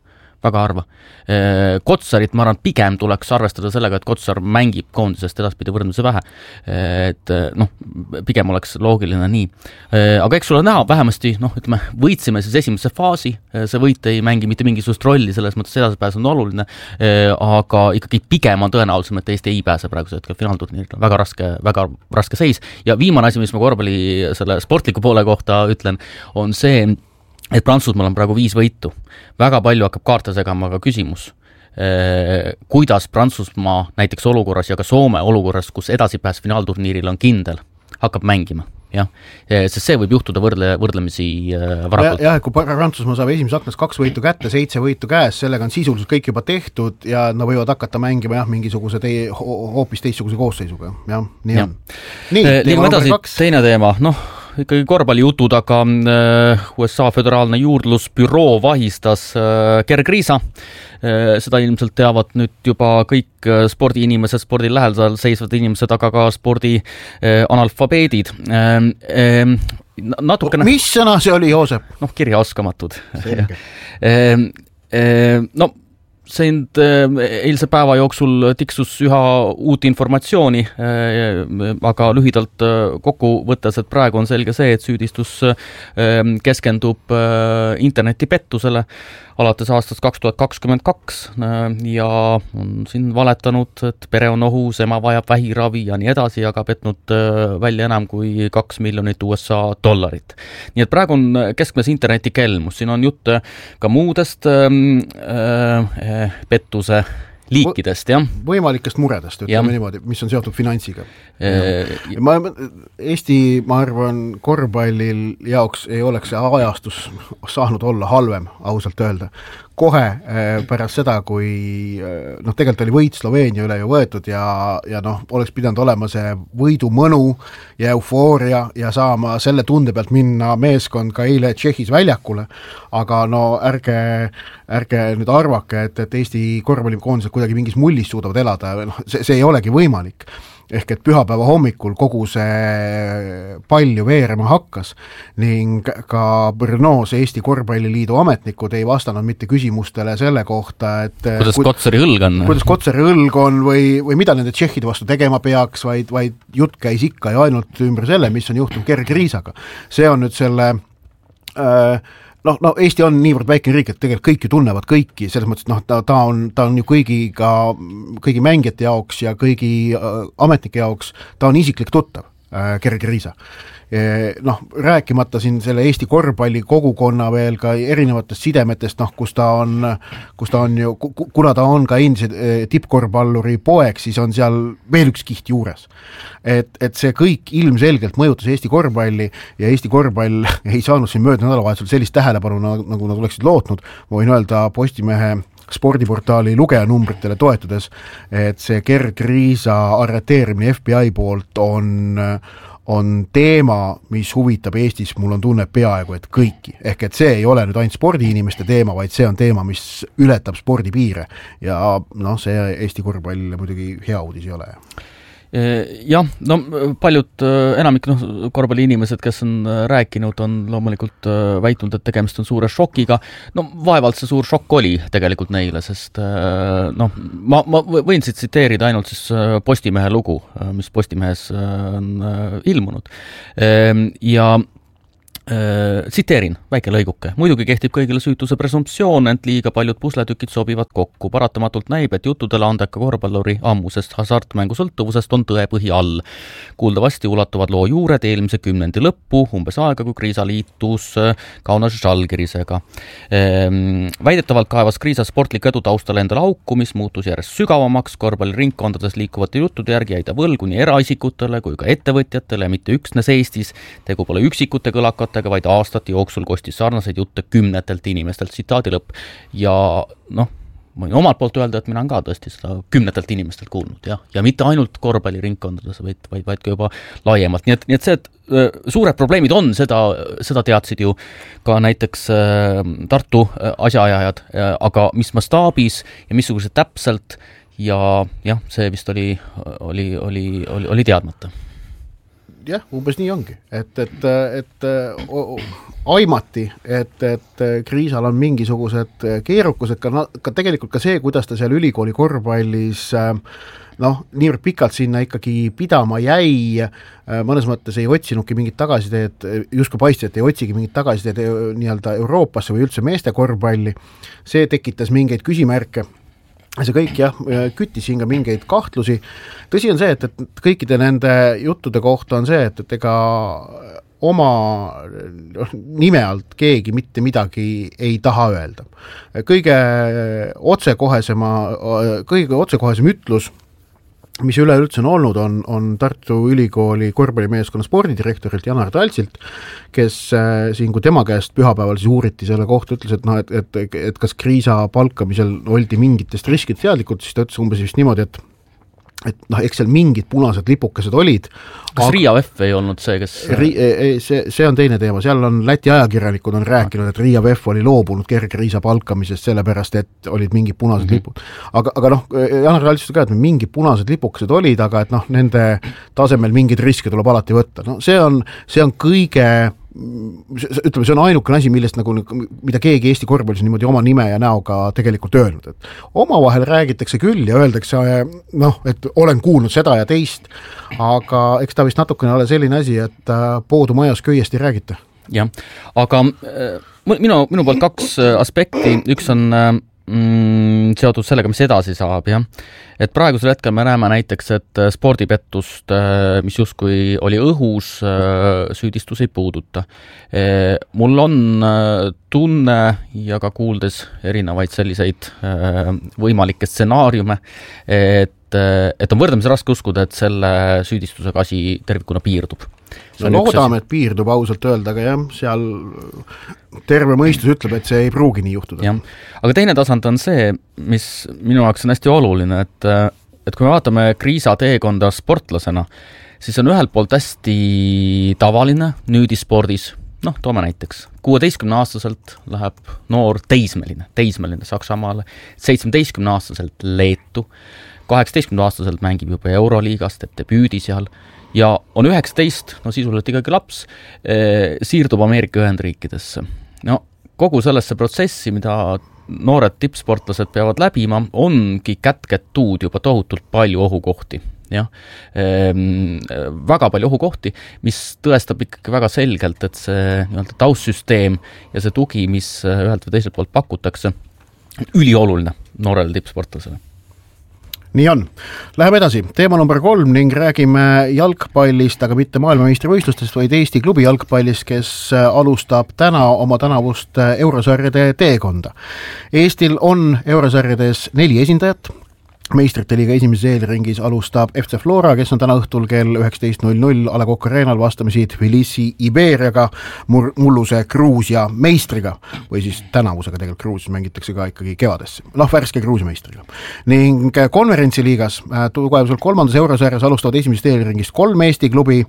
Kotsarit, ma arvan, pigem tuleks arvestada sellega, et Kotsar mängib koondisest edaspidi võrdluse vähe. Et pigem oleks loogiline nii. Aga eks sulle näha, vähemasti, võitsime siis esimese faasi, see võit ei mängi mitte mingisugust rolli, selles mõttes edasipääs on oluline, aga ikkagi pigem on tõenäolisem, et Eesti ei pääse praeguse hetkel finaalturniiril. Väga raske seis. Ja viimane asi, mis ma korvpalli selle sportliku poole kohta ütlen, on see, et Prantsusmaal on praegu 5 võitu. Väga palju hakkab kaarte segama ka küsimus, kuidas Prantsusmaa näiteks olukorras ja ka Soome olukorras, kus edasipääs finaalturniiril on kindel, hakkab mängima. Jah, sest see võib juhtuda võrdlemisi varakult. Jah, kui Prantsusmaa saab esimeses aknas 2 võitu kätte, 7 võitu käes, sellega on sisuliselt kõik juba tehtud ja nad võivad hakata mängima mingisuguse hoopis teistsuguse koosseisuga. Jah, nii on. Liigume edasi, teine teema, ikkagi korvpallijutud, aga USA föderaalne juurdlusbüroo vahistas Gerg Riisa. Seda ilmselt teavad nüüd juba kõik spordiinimesed, spordi lähedal seisvad inimesed, aga ka spordi analfabeedid. Natukene... Mis sõna see oli, Joosep? Kirjaoskamatud. Sind eilse päeva jooksul tiksus üha uut informatsiooni, aga lühidalt kokku võttes, et praegu on selge see, et süüdistus keskendub internetipettusele alates aastast 2022 ja on siin valetanud, et pere on ohus, ema vajab vähiravi ja nii edasi, aga petnud välja enam kui $2 miljonit USA. Nii et praegu on keskmes internetikelmus, siin on jutt ka muudest pettuse liikidest, jah. Võimalikest muredest, ütleme niimoodi, mis on seotud finantsiga. Eesti, ma arvan, korvpallil jaoks ei oleks see ajastus saanud olla halvem, ausalt öelda. Kohe pärast seda, kui tegelikult oli võit Sloveenia üle ju võetud ja oleks pidanud olema see võidu mõnu ja eufooria ja saama selle tunde pealt minna meeskond ka eile Tšehhis väljakule, aga ärge nüüd arvake, et Eesti korvpallikoondised kuidagi mingis mullis suudavad elada, see ei olegi võimalik. Ehk et pühapäeva hommikul kogu see palju veerema hakkas ning ka Brno's Eesti Korvpalliliidu ametnikud ei vastanud mitte küsimustele selle kohta, et kuidas Kotsari õlg on või mida nende tšehhide vastu tegema peaks, vaid jutt käis ikka ja ainult ümber selle, mis on juhtunud Gerg Riisaga. See on nüüd selle Eesti on niivõrd väike riik, et tegelikult kõik ju tunnevad kõiki, selles mõttes, ta on ju kõigi mängijate jaoks ja kõigi ametnike jaoks, ta on isiklik tuttav, Gerg Riisa. noh, rääkimata siin selle Eesti korvpalli kogukonna veel ka erinevatest sidemetest, noh, kus ta on ju, kuna ta on ka endise tippkorvpalluri poeg, siis on seal veel üks kiht juures. Et see kõik ilmselgelt mõjutas Eesti korvpalli ja Eesti korvpall ei saanud siin mööda nädalavahetusel sellist tähelepanu, nagu nad oleksid lootnud. Ma võin öelda Postimehe spordiportaali lugejanumbritele toetudes, et see Gerd Riisa arreteerimine FBI poolt on teema, mis huvitab Eestis, mul on tunne peaaegu, et kõiki. Ehk et see ei ole nüüd ainult spordiinimeste teema, vaid see on teema, mis ületab spordipiire ja noh, see Eesti korvpall muidugi hea uudis ei ole. Jah, no paljud, enamik korvpalliinimesed, kes on rääkinud, on loomulikult väitnud, et tegemist on suure šokiga. No vaevalt see suur šokk oli tegelikult neile, sest noh, ma võin siit tsiteerida ainult siis Postimehe lugu, mis Postimehes on ilmunud. Ja tsiteerin, väike lõiguke. Muidugi kehtib kõigile süütuse presumptsioon, ent liiga paljud pusletükid sobivad kokku. Paratamatult näib, et juttudele andeka korvpalluri ammusest hasartmängu sõltuvusest on tõepõhi all. Kuuldavasti ulatuvad loo juured eelmise 10. lõppu, umbes aega, kui Kriisa liitus Kaunas Žalgirisega. Väidetavalt kaevas Kriisa sportlik edu taustal endale auku, mis muutus järjest sügavamaks. Korvpalliringkondades liikuvate juttude järgi jäi ta võlgu nii eraisikutele kui ka ettevõtjatele, mitte üksnes Eestis. Tegu pole üksikute kõlakate, vaid aastate jooksul kostis sarnaseid jutte kümnetelt inimestelt, tsitaadi lõpp. Ja noh, ma võin omalt poolt öelda, et mina on ka tõesti seda kümnetelt inimestelt kuulnud, ja mitte ainult korvpalliringkondades, vaid ka juba laiemalt. Nii et see, et suured probleemid on, seda teadsid ju ka näiteks Tartu asjaajajad, aga mis mastaabis ja missugused täpselt ja jah, see vist oli teadmata. Jah, umbes nii ongi, et aimati, et Kriisal on mingisugused keerukused, ka tegelikult ka see, kuidas ta seal ülikooli korvpallis noh, niivõrd pikalt sinna ikkagi pidama jäi, mõnes mõttes ei otsinudki mingit tagasiteed, justkui paistis, et ei otsigi mingit tagasiteed nii-öelda Euroopasse või üldse meeste korvpalli, see tekitas mingeid küsimärke. See kõik jah, küttis siin ka mingeid kahtlusi. Tõsi on see, et kõikide nende juttude kohta on see, et ega oma nime alt keegi mitte midagi ei taha öelda. Kõige otsekohesem ütlus, mis üleüldse on olnud, on Tartu Ülikooli korvpallimeeskonna spordidirektorilt Janar Taltsilt, kes siin, kui tema käest pühapäeval siis uuriti selle kohta, ütles, et kas Kriisa palkamisel oldi mingitest riskid teadlikud, siis ta ütles umbes vist niimoodi, et noh, eks seal mingid punased lipukesed olid. Kas Riia VEF ei olnud see, kes... See on teine teema, seal on Läti ajakirjanikud on rääkinud, et Riia VEF oli loobunud Gerd Riisa palkamisest sellepärast, et olid mingid punased lipud. Aga noh, Janar Raltsist ka, et mingid punased lipukesed olid, aga et noh, nende tasemel mingid riske tuleb alati võtta. No, see on kõige... ütleme, see on ainukene asi, millest mida keegi Eesti korvpallis niimoodi oma nime ja näoga tegelikult öelnud, et omavahel räägitakse küll ja öeldakse noh, et olen kuulnud seda ja teist, aga eks ta vist natukene ole selline asi, et poodu majas köiest ei räägita. Jah, aga minu poolt kaks aspekti, üks on seotud sellega, mis edasi saab, jah. Et praegusel hetkel me näeme näiteks, et spordipettust, mis justkui oli õhus, süüdistus ei puuduta. Mul on tunne ja ka kuuldes erinevaid selliseid võimalikke stsenaariume, et on võrdlemisi raske uskuda, et selle süüdistusega asi tervikuna piirdub. Loodame, et piirdub ausalt öelda, aga jah, seal terve mõistus ütleb, et see ei pruugi nii juhtuda. Ja. Aga teine tasand on see, mis minu jaoks on hästi oluline, et kui me vaatame Kriisa teekonda sportlasena, siis on ühelt poolt hästi tavaline nüüdispordis, noh, toome näiteks, 16-aastaselt läheb noor teismeline Saksamaale, 17-aastaselt Leetu, 18-aastaselt mängib juba Euroliigas, teeb debüüdi seal, ja on 19, no sisuliselt ikkagi laps, siirdub Ameerika Ühendriikidesse. No, kogu sellesse protsessi, mida noored tippsportlased peavad läbima, ongi kätketuud juba tohutult palju ohukohti. Ja, väga palju ohukohti, mis tõestab ikkagi väga selgelt, et see taustsüsteem ja see tugi, mis ühelt või teiselt poolt pakutakse, ülioluline noorele tippsportlasele. nii on. Läheme edasi. Teema number 3 ning räägime jalgpallist, aga mitte maailmameistrivõistlustest, vaid Eesti klubi jalgpallist, kes alustab täna oma tänavust eurosarjade teekonda. Eestil on eurosarjades 4 esindajat. Meistrite liiga esimeses eelringis alustab FC Flora, kes on täna õhtul kell 19.00 A Le Coq Arenal vastamisi Tbilisi Iberiaga, mulluse Gruusia meistriga, või siis tänavusega tegelikult Gruusias mängitakse ka ikkagi kevadesse, värske Gruusia meistriga. Ning konverentsiliigas tugevusel 3. eurosarjas alustavad esimesest eelringist 3 Eesti klubi.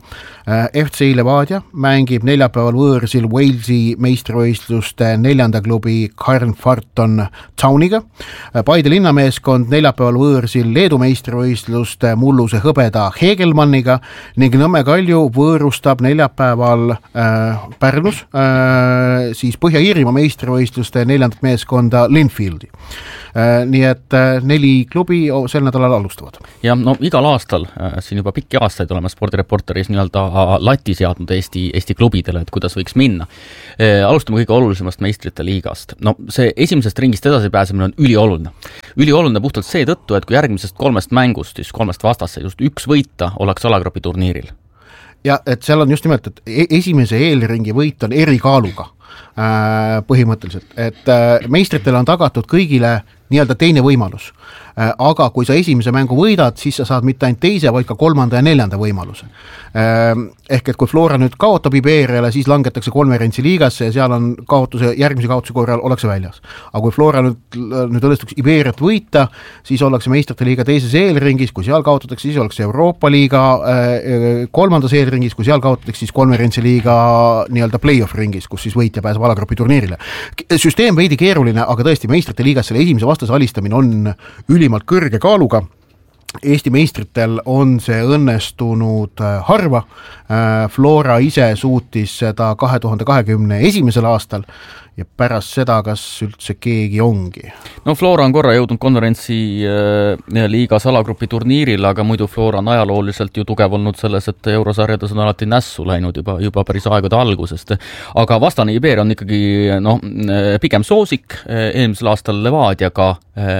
FC Levadia mängib neljapäeval võõrsil Walesi meistrivõistluste 4. klubi Carnfarton Towniga. Paide linnameeskond neljapäeval võõrsil Leedu meistrivõistluste mulluse hõbeda Hegelmanniga ning Nõmme Kalju võõrustab neljapäeval Pärnus siis Põhja-Iirimaa meistrivõistluste 4. meeskonda Linfieldi. Nii et 4 klubi sel nädalal alustavad. Ja no igal aastal, siin juba pikki aastaid oleme spordireporteris nii-öelda lati seadnud Eesti klubidele, et kuidas võiks minna. Alustame kõige olulisemast meistrite liigast. No see esimesest ringist edasi pääsemine on ülioluline. Ülioluline puhtalt seetõttu, et kui järgmisest 3 mängust, siis 3 vastasseisust 1 võita oleks alagrupi turniiril. Ja et seal on just nimelt, et esimese eelringi võit on erikaaluga põhimõtteliselt, et meistritele on tagatud kõigile nii-öelda teine võimalus. Aga kui sa esimese mängu võidad, siis sa saad mitte ainult teise, vaid ka 3. ja 4. võimaluse. Ehk et kui Flora nüüd kaotab Iberiale, siis langetakse konverentsi liigasse ja seal on järgmise kaotuse korral ollakse väljas. Aga kui Flora nüüd õnnestuks Iberiat võita, siis ollakse meistrite liiga teises eelringis, kui seal kaotatakse, siis ollakse Euroopa liiga 3. eelringis, kui seal kaotatakse, siis konverentsi liiga nii-öelda play-off ringis, kus siis võitja pääseb alagrupi turniirile. Süsteem veidi keeruline, aga tõesti meistrite liigas selle esimese vastase alistamine on ülimalt kõrge kaaluga. Eesti meistritel on see õnnestunud harva. Flora ise suutis seda 2021. aastal ja pärast seda, kas üldse keegi ongi? No Flora on korra jõudnud konverentsi liigas alagrupi turniiril, aga muidu Flora on ajalooliselt ju tugev olnud selles, et eurosarjades on alati nässu läinud juba päris aegade algusest. Aga vastane Iberia on ikkagi pigem soosik. Eelmisel aastal Levadiaga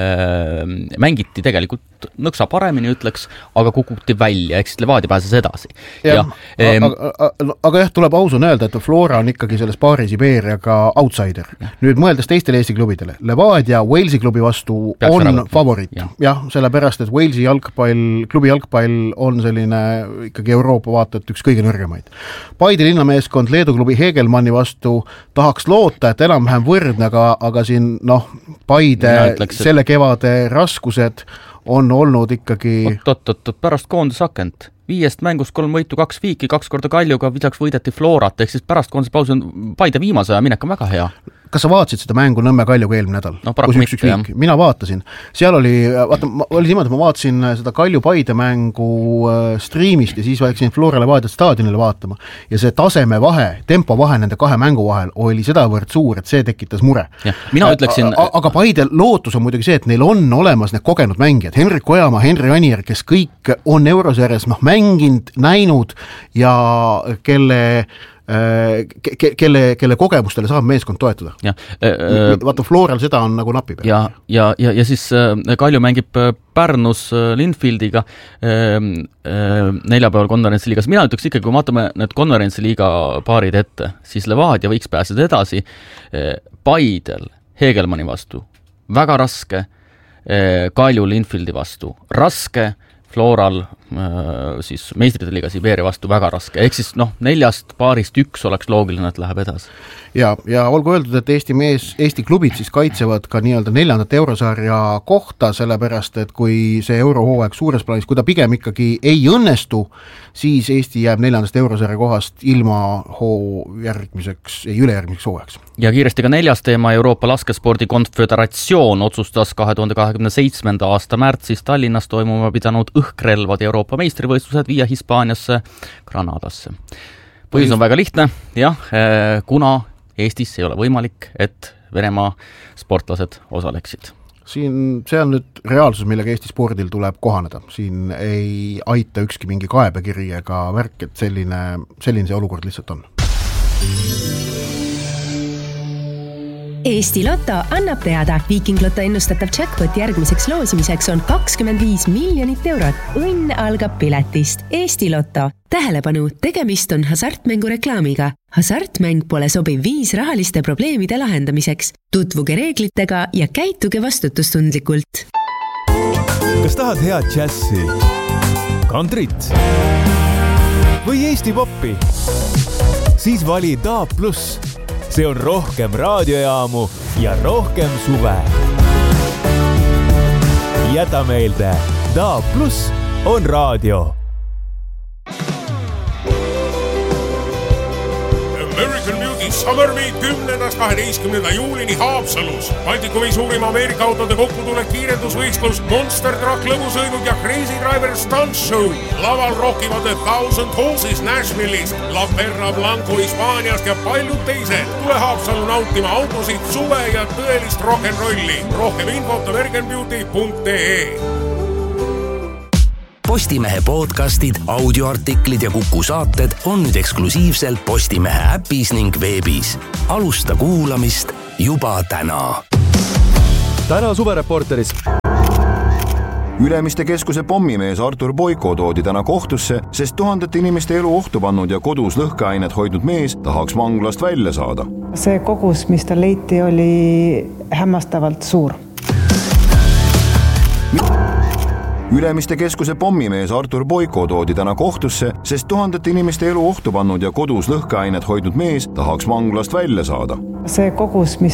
mängiti tegelikult nõksa paremini, ütleks, aga kukuti välja, eks Levadia pääses edasi. Aga jah, tuleb ausun öelda, et Flora on ikkagi selles paaris Iberiaga outsider. Nüüd mõeldes teistele Eesti klubidele, Levadia Walesi klubi vastu on favoriit. Jah, sellepärast, et Walesi klubi jalgpall on selline ikkagi Euroopa vaatajat üks kõige nõrgemaid. Paide linnameeskond Leedu klubi Hegelmanni vastu tahaks loota, et enam-vähem võrdne, aga siin Paide selle kevade raskused on olnud ikkagi... Pärast koondisakent. 5 mängust 3 võitu, 2 viiki, 2 korda Kaljuga, lisaks võideti Florat, ehk siis pärast koondispausi on Paide viimase aja minek on väga hea. Kas sa vaatasid seda mängu Nõmme Kaljuga eelmine nädal? No paraku mitte, jah. Mina vaatasin. Seal oli niimoodi, ma vaatasin seda Kalju-Paide mängu striimist ja siis vaiksin Flora Levadia staadionile vaatama. Ja see tasemevahe, tempovahe nende 2 mängu vahel oli sedavõrd suur, et see tekitas mure. Mina ütleksin... Aga Paide lootus on muidugi see, et neil on olemas need kogenud mängijad. Henrik Ojamaa, Henri Anier, kes kõik on eurosarjas mänginud, näinud ja kelle kogemustele saab meeskond toetada. Vaata, Floral seda on nagu napi peal. Ja siis Kalju mängib Pärnus Linfieldiga neljapäeval konverentsiliigas. Mina ütleks ikkagi, kui vaatame need konverentsiliiga paarid ette, siis Levadia võiks pääseda edasi. Paidel Hegelmanni vastu väga raske, Kalju Linfieldi vastu raske, Floral siis meistrite liiga Siberia vastu väga raske. Ehk siis 4 paarist 1 oleks loogiline, et läheb edasi. Ja olgu öeldud, et Eesti klubid siis kaitsevad ka nii-öelda 4. eurosarja kohta, sellepärast, et kui see eurohooaeg suures plaanis, kui ta pigem ikkagi ei õnnestu, siis Eesti jääb 4. eurosarja kohast ilma ülejärgmiseks hooajaks. Ja kiiresti ka 4. teema, Euroopa Laskespordi Konföderatsioon otsustas 2027. aasta märtsis Tallinnas toimuma pidanud õhkrelvade Euroopa meistrivõistlused viia Hispaaniasse Granadasse. Põhjus on väga lihtne, kuna Eestis ei ole võimalik, et Venemaa sportlased osaleksid. See on nüüd reaalsus, millega Eesti spordil tuleb kohaneda. Siin ei aita ükski mingi kaebekiri ega värk, et selline see olukord lihtsalt on. Eesti Lotto annab teada, Viiking Lotto ennustatav jackpot järgmiseks loosimiseks on 25 miljonit eurot. Õnn algab piletist. Eesti Lotto. Tähelepanu, tegemist on hasartmängu reklaamiga. Hasartmäng pole sobiv viis rahaliste probleemide lahendamiseks. Tutvuge reeglitega ja käituge vastutustundlikult. Kas tahad head džässi, kantrit või Eesti poppi? Siis vali DAB+. See on rohkem raadiojaamu ja rohkem suve. Jäta meelde, DAB+ on raadio. American Beauty Summer Week 10.–12. juulini Haapsalus. Baltikumi suurima Ameerika autode kokkutulek kiirendusvõistlus, Monster Truck lõbusõidud ja Crazy Driver Stunt Show. Laval rockivad The Thousand Horses Nashville'ist, La Perla Blanco Hispaaniast ja paljud teised. Tule Haapsalu nautima autosid, suve ja tõelist rock'n'rolli. Rohkem infot americanbeauty.ee. Postimehe podcastid, audioartiklid ja Kuku saated on nüüd eksklusiivselt Postimehe äpis ning veebis. Alusta kuulamist juba täna. Täna suvereporteris. Ülemiste keskuse pommimees Artur Boiko toodi täna kohtusse, sest tuhandete inimeste elu ohtu pannud ja kodus lõhkeainet hoidnud mees tahaks vanglast välja saada. See kogus, mis ta leiti, oli hämmastavalt suur. Ülemiste keskuse pommimees Artur Boiko toodi täna kohtusse, sest tuhandete inimeste elu ohtu pannud ja kodus lõhkeainet hoidnud mees tahaks vanglast välja saada. See kogus, mis